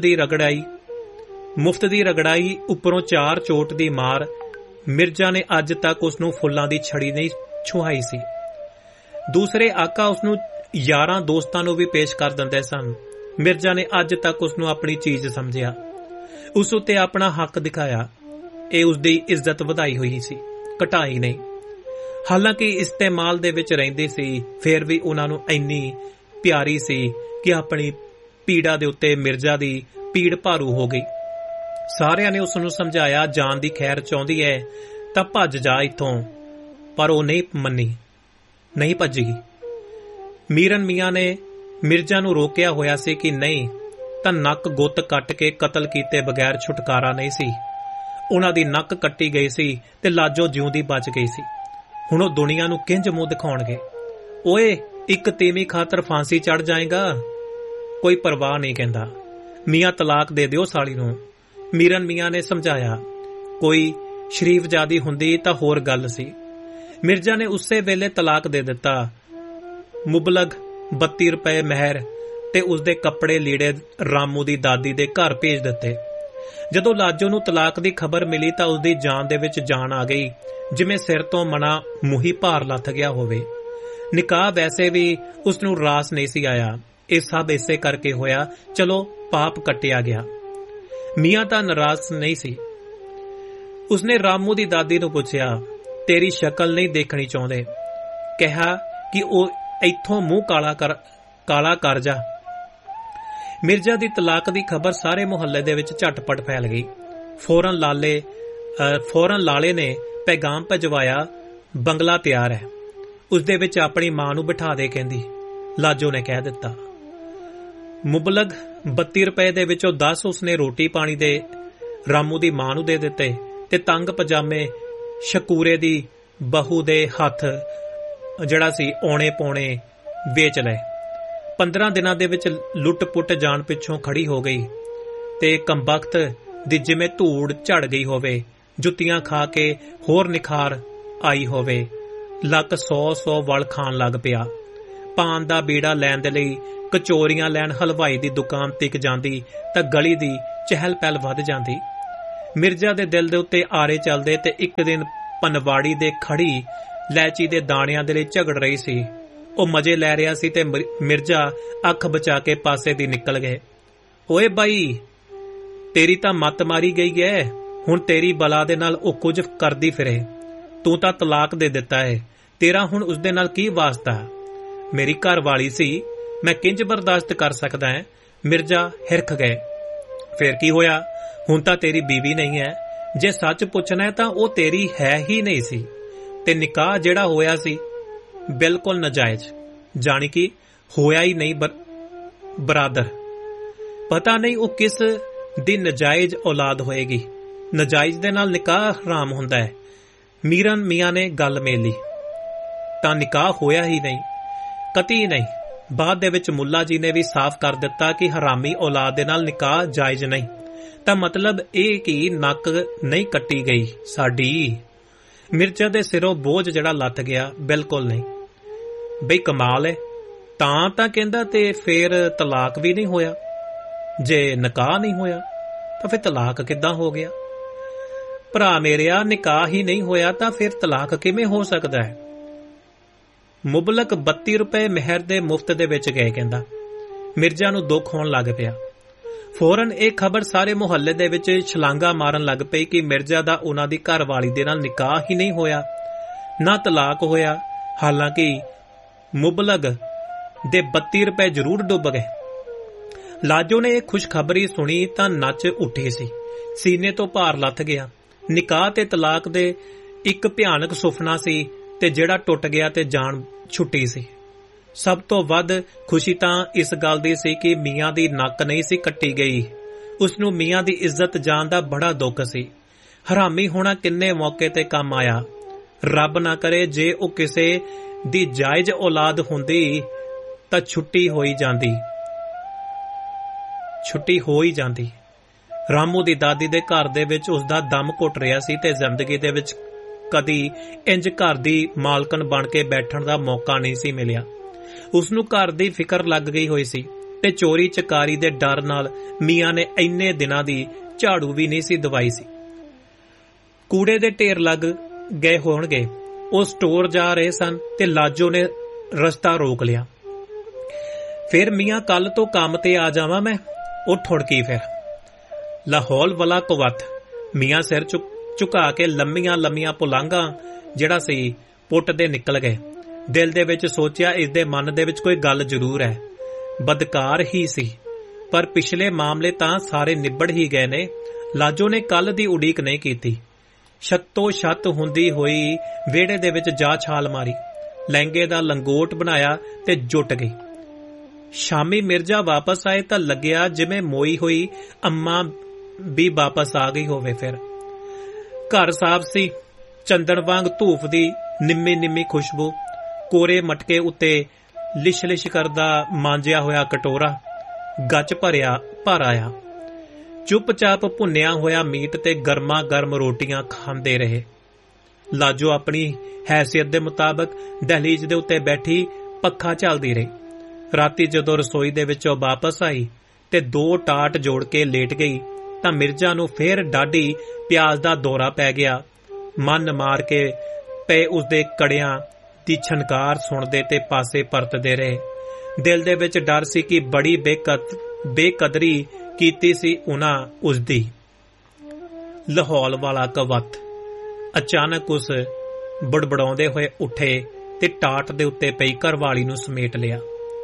S1: ਦੀ ਰਗੜਾਈ ਉੱਪਰੋਂ 4 ਚੋਟ ਦੀ ਮਾਰ। ਮਿਰਜ਼ਾ ਨੇ ਅੱਜ ਤੱਕ ਉਸਨੂੰ ਫੁੱਲਾਂ ਦੀ ਛੜੀ ਨਹੀਂ ਛੁਹਾਈ ਸੀ। ਦੂਸਰੇ ਆਕਾ ਉਸਨੂੰ ਯਾਰਾਂ ਦੋਸਤਾਂ ਨੂੰ ਵੀ ਪੇਸ਼ ਕਰ ਦਿੰਦੇ ਸਨ। ਮਿਰਜ਼ਾ ਨੇ ਅੱਜ ਤੱਕ ਉਸਨੂੰ ਆਪਣੀ ਚੀਜ਼ ਸਮਝਿਆ, ਉਸ ਉੱਤੇ ਆਪਣਾ ਹੱਕ ਦਿਖਾਇਆ। ਇਹ ਉਸਦੀ ਇੱਜ਼ਤ ਵਧਾਈ ਹੋਈ ਸੀ, ਘਟਾਈ ਨਹੀਂ। ਹਾਲਾਂਕਿ ਇਸਤੇਮਾਲ ਦੇ ਵਿੱਚ ਰਹਿੰਦੀ ਸੀ, ਫਿਰ ਵੀ ਉਹਨਾਂ ਨੂੰ ਇੰਨੀ ਪਿਆਰੀ ਸੀ ਕਿ ਆਪਣੀ ਪੀੜਾ ਦੇ ਉੱਤੇ ਮਿਰਜ਼ਾ ਦੀ ਪੀੜ ਭਾਰੂ ਹੋ ਗਈ। ਸਾਰਿਆਂ ਨੇ ਉਸ ਨੂੰ ਸਮਝਾਇਆ, ਜਾਨ ਦੀ ਖੈਰ ਚਾਹੁੰਦੀ ਹੈ ਤਾਂ ਭੱਜ ਜਾ ਇੱਥੋਂ, ਪਰ ਉਹ ਨਹੀਂ ਮੰਨੀ, ਨਹੀਂ ਭੱਜੀ। ਮੀਰਨ ਮੀਆਂ ਨੇ ਮਿਰਜ਼ਾ ਨੂੰ ਰੋਕਿਆ ਹੋਇਆ ਸੀ ਕਿ ਨਹੀਂ ਤਾਂ ਨੱਕ ਗੁੱਤ ਕੱਟ ਕੇ ਕਤਲ ਕੀਤੇ ਬਗੈਰ ਛੁਟਕਾਰਾ ਨਹੀਂ ਸੀ। ਉਹਨਾਂ ਦੀ ਨੱਕ ਕੱਟੀ ਗਈ ਸੀ ਤੇ ਲਾਜੋ ਜਿਉਂਦੀ ਬਚ ਗਈ ਸੀ। ਹੁਣ ਉਹ ਦੁਨੀਆ ਨੂੰ ਕਿੰਜ ਮੂੰਹ ਦਿਖਾਉਣਗੇ? ਓਏ, ਇੱਕ ਤੀਵੀਂ ਖਾਤਰ ਫਾਂਸੀ ਚੜ ਜਾਏਗਾ, ਕੋਈ ਪਰਵਾਹ ਨਹੀਂ ਕਹਿੰਦਾ। ਮੀਆਂ ਤਲਾਕ ਦੇ ਦਿਓ ਸਾਲੀ ਨੂੰ, ਮੀਰਨ ਮੀਆਂ ਨੇ ਸਮਝਾਇਆ। ਕੋਈ ਸ਼ਰੀਫਜ਼ਾਦੀ ਹੁੰਦੀ ਤਾਂ ਹੋਰ ਗੱਲ ਸੀ। ਮਿਰਜ਼ਾ ਨੇ ਉਸੇ ਵੇਲੇ ਤਲਾਕ ਦੇ ਦਿੱਤਾ। ਮੁਬਲਗ 32 ਰੁਪਏ ਮਹਿਰ ਤੇ ਉਸਦੇ ਕੱਪੜੇ ਲੀੜੇ ਰਾਮੂ ਦੀ ਦਾਦੀ ਦੇ ਘਰ ਭੇਜ ਦਿੱਤੇ। ਜਦੋਂ ਲਾਜੋ ਨੂੰ ਤਲਾਕ ਦੀ ਖਬਰ ਮਿਲੀ ਤਾਂ ਉਸਦੀ ਜਾਨ ਦੇ ਵਿੱਚ ਜਾਨ ਆ ਗਈ, ਜਿਵੇਂ ਸਿਰ ਤੋਂ ਮਣਾ ਮੂੰਹੀ ਭਾਰ ਲੱਥ ਗਿਆ ਹੋਵੇ। ਨਿਕਾਹ ਵੈਸੇ ਵੀ ਉਸ ਨੂੰ ਰਾਸ ਨਹੀਂ ਸੀ ਆਇਆ। ਇਹ ਸਭ ਇਸੇ ਕਰਕੇ ਹੋਇਆ। ਚਲੋ, ਪਾਪ ਕੱਟਿਆ ਗਿਆ। ਮੀਆਂ ਤਾਂ ਨਾਰਾਜ਼ ਨਹੀਂ ਸੀ। ਉਸਨੇ ਰਾਮੂ ਦੀ ਦਾਦੀ ਨੂੰ ਪੁੱਛਿਆ, ਤੇਰੀ ਸ਼ਕਲ ਨਹੀਂ ਦੇਖਣੀ ਚਾਹੁੰਦੇ। ਕਿਹਾ ਕਿ ਉਹ ਇੱਥੋਂ ਮੂੰਹ ਕਾਲਾ ਕਰ ਜਾ। ਮਿਰਜ਼ਾ ਦੀ ਤਲਾਕ ਦੀ ਖਬਰ ਸਾਰੇ ਮੁਹੱਲੇ ਦੇ ਵਿੱਚ ਝਟਪਟ ਫੈਲ ਗਈ। ਫੌਰਨ ਲਾਲੇ ਨੇ ਪੈਗਾਮ ਭਜਵਾਇਆ, ਬੰਗਲਾ ਤਿਆਰ ਹੈ, ਉਸਦੇ ਵਿੱਚ ਆਪਣੀ ਮਾਂ ਨੂੰ ਬਿਠਾ ਦੇ ਕਹਿੰਦੀ। ਲਾਜੋ ਨੇ ਕਹਿ ਦਿੱਤਾ। ਮੁਬਲਗ 32 ਰੁਪਏ ਦੇ ਵਿੱਚੋਂ 10 ਉਸਨੇ ਰੋਟੀ ਪਾਣੀ ਦੇ ਰਾਮੂ ਦੀ ਮਾਂ ਨੂੰ ਦੇ ਦਿੱਤੇ ਤੇ ਤੰਗ ਪਜਾਮੇ ਸ਼ਕੂਰੇ ਦੀ ਬਹੂ ਦੇ ਹੱਥ ਜਿਹੜਾ ਸੀ ਔਣੇ ਪੌਣੇ ਵੇਚ ਲਏ। 15 ਦਿਨਾਂ ਦੇ ਵਿੱਚ ਲੁੱਟ-ਪੁੱਟ ਜਾਣ ਪਿੱਛੋਂ ਖੜੀ ਹੋ ਗਈ ਤੇ ਕੰਬਖਤ ਦੀ ਜਿਵੇਂ ਧੂੜ ਝੜ ਗਈ ਹੋਵੇ, ਜੁੱਤੀਆਂ ਖਾ ਕੇ ਹੋਰ ਨਿਖਾਰ ਆਈ ਹੋਵੇ। ਲੱਕ 100 ਵਲ ਖਾਣ ਲੱਗ ਪਿਆ। ਪਾਨ ਦਾ ਬੀੜਾ ਲੈਣ ਦੇ ਲਈ ਕਚੋਰੀਆਂ ਲੈਣ ਹਲਵਾਈ ਦੀ ਦੁਕਾਨ ਤੱਕ ਜਾਂਦੀ ਤਾਂ ਗਲੀ ਦੀ ਚਹਿਲ ਪਹਿਲ ਵੱਧ ਜਾਂਦੀ। ਮਿਰਜ਼ਾ ਦੇ ਦਿਲ ਦੇ ਉੱਤੇ ਆਰੇ ਚੱਲਦੇ ਤੇ ਇੱਕ ਦਿਨ ਪਨਵਾੜੀ ਦੇ ਖੜੀ ਲੈਚੀ ਦੇ ਦਾਣਿਆਂ ਦੇ ਲਈ ਝਗੜ ਰਹੀ ਸੀ। ਉਹ ਮਜ਼ੇ ਲੈ ਰਿਹਾ ਸੀ ਤੇ ਮਿਰਜ਼ਾ ਅੱਖ ਬਚਾ ਕੇ ਪਾਸੇ ਦੀ ਨਿਕਲ ਗਏ। ਓਏ ਬਾਈ, ਤੇਰੀ ਤਾਂ ਮੱਤ ਮਾਰੀ ਗਈ ਐ। ਹੁਣ ਤੇਰੀ ਬਲਾ ਦੇ ਨਾਲ ਉਹ ਕੁਝ ਕਰਦੀ ਫਿਰੇ। ਤੂੰ ਤਾਂ ਤਲਾਕ ਦੇ ਦਿੱਤਾ ਏ, ਤੇਰਾ ਹੁਣ ਉਸਦੇ ਨਾਲ ਕੀ ਵਾਸਤਾ? ਮੇਰੀ ਘਰ ਵਾਲੀ ਸੀ, ਮੈਂ ਕਿੰਜ ਬਰਦਾਸ਼ਤ ਕਰ ਸਕਦਾ ਹੈ? ਮਿਰਜ਼ਾ ਹਿਰਖ ਗਏ। ਫੇਰ ਕੀ ਹੋਇਆ? ਹੁਣ ਤਾਂ ਤੇਰੀ ਬੀਵੀ ਨਹੀਂ ਹੈ। ਜੇ ਸੱਚ ਪੁੱਛਣਾ ਤਾਂ ਉਹ ਤੇਰੀ ਹੈ ਹੀ ਨਹੀਂ ਸੀ, ਤੇ ਨਿਕਾਹ ਜਿਹੜਾ ਹੋਇਆ ਸੀ ਬਿਲਕੁਲ ਨਜਾਇਜ਼, ਜਾਣੀ ਕਿ ਹੋਇਆ ਹੀ ਨਹੀਂ। ਬਰਾਦਰ, ਪਤਾ ਨਹੀਂ ਉਹ ਕਿਸ ਦੀ ਨਜਾਇਜ਼ ਔਲਾਦ ਹੋਏਗੀ। ਨਜਾਇਜ਼ ਦੇ ਨਾਲ ਨਿਕਾਹ ਹਰਾਮ ਹੁੰਦਾ ਹੈ। ਮੀਰਨ ਮੀਆਂ ਨੇ ਗੱਲ ਮੇਲੀ। ਤਾਂ ਨਿਕਾਹ ਹੋਇਆ ਹੀ ਨਹੀਂ, ਕਤੀ ਨਹੀਂ। ਬਾਅਦ ਦੇ ਵਿੱਚ ਮੁੱਲਾ ਜੀ ਨੇ ਵੀ ਸਾਫ਼ ਕਰ ਦਿੱਤਾ ਕਿ ਹਰਾਮੀ ਔਲਾਦ ਦੇ ਨਾਲ ਨਿਕਾਹ ਜਾਇਜ਼ ਨਹੀਂ। ਤਾਂ ਮਤਲਬ ਇਹ ਕਿ ਨੱਕ ਨਹੀਂ ਕੱਟੀ ਗਈ ਸਾਡੀ। ਮਿਰਜ਼ਾ ਦੇ ਸਿਰੋਂ ਬੋਝ ਜਿਹੜਾ ਲੱਥ ਗਿਆ। ਬਿਲਕੁਲ ਨਹੀਂ ਬਈ, ਕਮਾਲ ਹੈ। ਤਾਂ ਕਹਿੰਦਾ ਤੇ ਫੇਰ ਤਲਾਕ ਵੀ ਨਹੀਂ ਹੋਇਆ। ਜੇ ਨਿਕਾਹ ਨਹੀਂ ਹੋਇਆ ਤਾਂ ਫਿਰ ਤਲਾਕ ਕਿੱਦਾਂ ਹੋ ਗਿਆ? ਭਰਾ ਮੇਰਿਆ, ਨਿਕਾਹ ਹੀ ਨਹੀਂ ਹੋਇਆ ਤਾਂ ਫਿਰ ਤਲਾਕ ਕਿਵੇਂ ਹੋ ਸਕਦਾ ਹੈ? ਮੁਬਲਕ 32 ਰੁਪਏ ਮਿਹਰ ਦੇ ਮੁਫਤ ਦੇ ਵਿੱਚ ਗਏ, ਕਹਿੰਦਾ। ਮਿਰਜ਼ਾ ਨੂੰ ਦੁੱਖ ਹੋਣ ਲੱਗ ਪਿਆ। ਫੌਰਨ ਇਹ ਖਬਰ ਸਾਰੇ ਮੁਹੱਲੇ ਦੇ ਵਿੱਚ ਛਲਾਂਗਾ ਮਾਰਨ ਲੱਗ ਪਈ ਕਿ ਮਿਰਜ਼ਾ ਦਾ ਉਹਨਾਂ ਦੀ ਘਰ ਵਾਲੀ ਦੇ ਨਾਲ ਨਿਕਾਹ ਹੀ ਨਹੀਂ ਹੋਇਆ, ਨਾ ਤਲਾਕ ਹੋਇਆ। ਹਾਲਾਂਕਿ ਮੁਬਲਗ ਦੇ 32 ਰੁਪਏ ਜ਼ਰੂਰ ਡੁੱਬ ਗਏ। ਲਾਜੋ ਨੇ ਇਹ ਖੁਸ਼ਖਬਰੀ ਸੁਣੀ ਤਾਂ ਨੱਚ ਉੱਠੀ ਸੀ। ਸੀਨੇ ਤੋਂ ਭਾਰ ਲੱਥ ਗਿਆ। ਨਿਕਾਹ ਤੇ ਤਲਾਕ ਦੇ ਇੱਕ ਭਿਆਨਕ ਸੁਪਨਾ ਸੀ ਤੇ ਜਿਹੜਾ ਟੁੱਟ ਗਿਆ ਤੇ ਜਾਨ ਛੁੱਟੀ ਸੀ। ਸਭ ਤੋਂ ਵੱਧ ਖੁਸ਼ੀ ਤਾਂ ਇਸ ਗੱਲ ਦੀ ਸੀ ਕਿ ਮੀਆਂ ਦੀ ਨੱਕ ਨਹੀਂ ਸੀ ਕੱਟੀ ਗਈ। ਉਸ ਨੂੰ ਮੀਆਂ ਦੀ ਇੱਜ਼ਤ ਜਾਣ ਦਾ ਬੜਾ ਦੁੱਖ ਸੀ। ਹਰਾਮੀ ਹੋਣਾ ਕਿੰਨੇ ਮੌਕੇ ਤੇ ਕੰਮ ਆਇਆ। ਰੱਬ ਨਾ ਕਰੇ ਜੇ ਉਹ ਕਿਸੇ ਦੀ ਜਾਇਜ਼ ਔਲਾਦ ਹੁੰਦੀ ਤਾਂ ਛੁੱਟੀ ਹੋ ਹੀ ਜਾਂਦੀ। ਰਾਮੂ ਦੀ ਦਾਦੀ ਦੇ ਘਰ ਦੇ ਵਿੱਚ ਉਸ ਦਾ ਦਮ ਘੁੱਟ ਰਿਹਾ ਸੀ ਤੇ ਜ਼ਿੰਦਗੀ ਦੇ ਵਿੱਚ ਕਦੀ ਇੰਜ ਘਰ ਦੀ ਮਾਲਕਣ ਬਣ ਕੇ ਬੈਠਣ ਦਾ ਮੌਕਾ ਨਹੀਂ ਸੀ ਮਿਲਿਆ। ਉਸ ਨੂੰ ਘਰ ਦੀ ਫਿਕਰ ਲੱਗ ਗਈ ਹੋਈ ਸੀ ਤੇ ਚੋਰੀ ਚਕਾਰੀ ਦੇ ਡਰ ਨਾਲ ਮੀਆਂ ਨੇ ਇੰਨੇ ਦਿਨਾਂ ਦੀ ਝਾੜੂ ਵੀ ਨਹੀਂ ਸੀ ਦਵਾਈ ਸੀ। ਕੂੜੇ ਦੇ ਢੇਰ ਲੱਗ ਗਏ ਹੋਣਗੇ। ਉਹ ਸਟੋਰ ਜਾ ਰਹੇ ਸਨ ਤੇ ਲਾਜੋ ਨੇ ਰਸਤਾ ਰੋਕ ਲਿਆ। ਫਿਰ ਮੀਆਂ, ਕੱਲ ਤੋਂ ਕੰਮ ਤੇ ਆ ਜਾਵਾਂ ਮੈਂ? ਉਹ ਠੁੜਕੀ। ਫਿਰ ਲਾਹੌਲ ਵਾਲਾ ਕੁਵੱਤ। ਮੀਆਂ ਸਿਰ ਝੁਕਾ ਕੇ ਲੰਮੀਆਂ ਪੁਲਾਂਘਾਂ ਜਿਹੜਾ ਸੀ ਪੁੱਟ ਦੇ ਨਿਕਲ ਗਏ। ਦਿਲ ਦੇ ਵਿੱਚ ਸੋਚਿਆ, ਇਸ ਦੇ ਮਨ ਦੇ ਵਿੱਚ ਕੋਈ ਗੱਲ ਜ਼ਰੂਰ ਹੈ। ਬਦਕਾਰ ਹੀ ਸੀ, ਪਰ ਪਿਛਲੇ ਮਾਮਲੇ ਤਾਂ ਸਾਰੇ ਨਿਬੜ ਹੀ ਗਏ ਨੇ। ਲਾਜੋ ਨੇ ਕੱਲ ਦੀ ਉਡੀਕ ਨਹੀਂ ਕੀਤੀ। ਛੱਤੋਂ ਛੱਤ ਹੁੰਦੀ ਹੋਈ ਵਿਹੜੇ ਦੇ ਵਿੱਚ ਜਾ ਛਾਲ ਮਾਰੀ, ਲਹਿੰਗੇ ਦਾ ਲੰਗੋਟ ਬਣਾਇਆ ਤੇ ਜੁੱਟ ਗਈ। ਸ਼ਾਮੀ ਮਿਰਜ਼ਾ ਵਾਪਸ ਆਏ ਤਾਂ ਲੱਗਿਆ ਜਿਵੇਂ ਮੋਈ ਹੋਈ ਅੰਮਾ ਵੀ ਵਾਪਸ ਆ ਗਈ ਹੋਵੇ। ਫਿਰ ਘਰ ਸਾਫ਼ ਸੀ। ਚੰਦਨ ਵਾਂਗ ਧੂਫ ਦੀ ਨਿੰਮੀ ਖੁਸ਼ਬੂ। ਕੋਰੇ ਮਟਕੇ ਉੱਤੇ ਲਿਸ਼ ਕਰਦਾ ਮਾਂਜਿਆ ਹੋਇਆ ਕਟੋਰਾ ਗੱਚ ਭਰ ਆਇਆ। ਚੁੱਪਚਾਪ ਭੁੰਨਿਆ ਹੋਇਆ ਮੀਟ ਤੇ ਗਰਮਾ ਗਰਮ ਰੋਟੀਆਂ ਖਾਂਦੇ ਰਹੇ। ਲਾਜੋ ਆਪਣੀ ਹੈਸੀਅਤ ਦੇ ਮੁਤਾਬਕ ਦਹਲੀਜ਼ ਦੇ ਉੱਤੇ ਬੈਠੀ ਪੱਖਾ ਝੱਲਦੀ ਰਹੀ। ਰਾਤੀ ਜਦੋਂ ਰਸੋਈ ਦੇ ਵਿੱਚੋਂ ਵਾਪਸ ਆਈ ਤੇ 2 ਟਾਟ ਜੋੜ ਕੇ ਲੇਟ ਗਈ ਤਾਂ ਮਿਰਜ਼ਾ ਨੂੰ ਫੇਰ ਡਾਢੀ ਪਿਆਜ਼ ਦਾ ਦੌਰਾ ਪੈ ਗਿਆ। ਮਨ ਮਾਰ ਕੇ ਪਏ ਉਸਦੇ ਕੜਿਆਂ ਦੀ ਛਣਕਾਰ ਸੁਣਦੇ ਤੇ ਪਾਸੇ ਪਰਤਦੇ ਰਹੇ। ਦਿਲ ਦੇ ਵਿੱਚ ਡਰ ਸੀ ਕਿ ਬੜੀ ਬੇਕਦਰੀ ਕੀਤੀ ਸੀ ਉਹਨਾਂ ਉਸਦੀ। ਲਾਹੌਲ ਵਾਲਾ ਕਵੱਤ ਅਚਾਨਕ ਉਸ ਬੜਬੜਾਉਂਦੇ ਹੋਏ ਉੱਠੇ ਤੇ ਟਾਟ ਦੇ ਉੱਤੇ ਪਈ ਘਰਵਾਲੀ ਨੂੰ ਸਮੇਟ ਲਿਆ।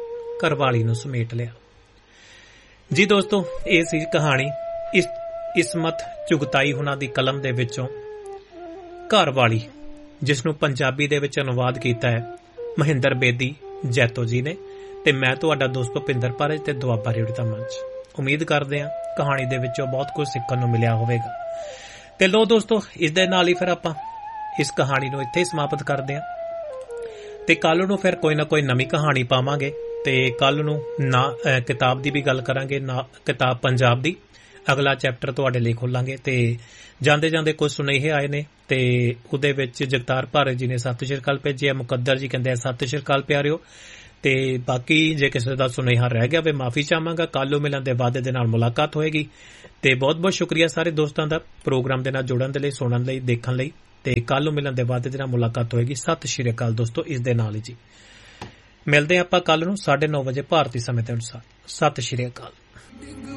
S1: ਜੀ ਦੋਸਤੋ, ਇਹ ਸੀ ਕਹਾਣੀ ਇਸਮਤ ਚੁਗਤਾਈ ਹੁਣਾਂ ਦੀ ਕਲਮ ਦੇ ਵਿੱਚੋਂ ਘਰਵਾਲੀ, ਜਿਸ ਨੂੰ ਪੰਜਾਬੀ ਦੇ ਵਿੱਚ ਅਨੁਵਾਦ ਕੀਤਾ ਹੈ ਮਹਿੰਦਰ ਬੇਦੀ ਜੈਤੋ ਜੀ ਨੇ, ਤੇ ਮੈਂ ਤੁਹਾਡਾ ਦੋਸਤ ਭੁਪਿੰਦਰ ਪਾਰਜ ਤੇ ਦੁਆਬਾ ਰੇਡੀਓ ਦਾ ਮੰਚ। ਉਮੀਦ ਕਰਦੇ ਹਾਂ ਕਹਾਣੀ ਦੇ ਵਿੱਚੋਂ ਬਹੁਤ ਕੁਝ ਸਿੱਖਣ ਨੂੰ ਮਿਲਿਆ ਹੋਵੇਗਾ। ਤੇ ਲੋ ਦੋਸਤੋ, ਇਸ ਦੇ ਨਾਲ ਹੀ ਫਿਰ ਆਪਾਂ ਇਸ ਕਹਾਣੀ ਨੂੰ ਇੱਥੇ ਹੀ ਸਮਾਪਤ ਕਰਦੇ ਹਾਂ ਤੇ ਕੱਲ ਨੂੰ ਫਿਰ ਕੋਈ ਨਾ ਕੋਈ ਨਵੀਂ ਕਹਾਣੀ ਪਾਵਾਂਗੇ। ਤੇ ਕੱਲ ਨੂੰ ਨਾ ਕਿਤਾਬ ਦੀ ਵੀ ਗੱਲ ਕਰਾਂਗੇ, ਨਾ ਕਿਤਾਬ ਪੰਜਾਬ ਦੀ ਅਗਲਾ ਚੈਪਟਰ ਤੁਹਾਡੇ ਲਈ ਖੋਲਾਂਗੇ। ਤੇ ਜਾਂਦੇ ਕੁਝ ਸੁਨੇਹੇ ਆਏ ਨੇ ਤੇ ਉਹਦੇ ਵਿੱਚ ਜਗਤਾਰ ਭਾਰਤ ਜੀ ਨੇ ਸਤਿ ਸ਼੍ਰੀ ਅਕਾਲ ਭੇਜਿਆ। ਮੁਕੱਦਰ ਜੀ ਕਹਿੰਦੇ ਸਤਿ ਸ਼੍ਰੀ ਅਕਾਲ ਪਿਆਰਿਓ। ਤੇ ਬਾਕੀ ਜੇ ਕਿਸੇ ਦਾ ਸੁਨੇਹਾ ਰਹਿ ਗਿਆ ਵੇ ਮਾਫੀ ਚਾਹਾਂਗਾ। ਕੱਲ ਨੂੰ ਮਿਲਣ ਦੇ ਵਾਅਦੇ ਦੇ ਨਾਲ ਮੁਲਾਕਾਤ ਹੋਏਗੀ। ਤੇ ਬਹੁਤ ਬਹੁਤ ਸ਼ੁਕਰੀਆ ਸਾਰੇ ਦੋਸਤਾਂ ਦਾ ਪ੍ਰੋਗਰਾਮ ਦੇ ਨਾਲ ਜੁੜਨ ਦੇ ਲਈ, ਸੁਣਨ ਲਈ, ਦੇਖਣ ਲਈ। ਤੇ ਕੱਲ ਨੂੰ ਮਿਲਣ ਦੇ ਬਾਅਦ ਇਹਦੇ ਨਾਲ ਮੁਲਾਕਾਤ ਹੋਏਗੀ। ਸਤਿ ਸ਼੍ਰੀ ਅਕਾਲ ਦੋਸਤੋ। ਇਸ ਦੇ ਨਾਲ ਹੀ ਜੀ ਮਿਲਦੇ ਆਪਾਂ ਕੱਲ ਨੂੰ 9:30 ਵਜੇ ਭਾਰਤੀ ਸਮੇਂ ਦੇ ਅਨੁਸਾਰ। ਸਤਿ ਸ਼੍ਰੀ ਅਕਾਲ।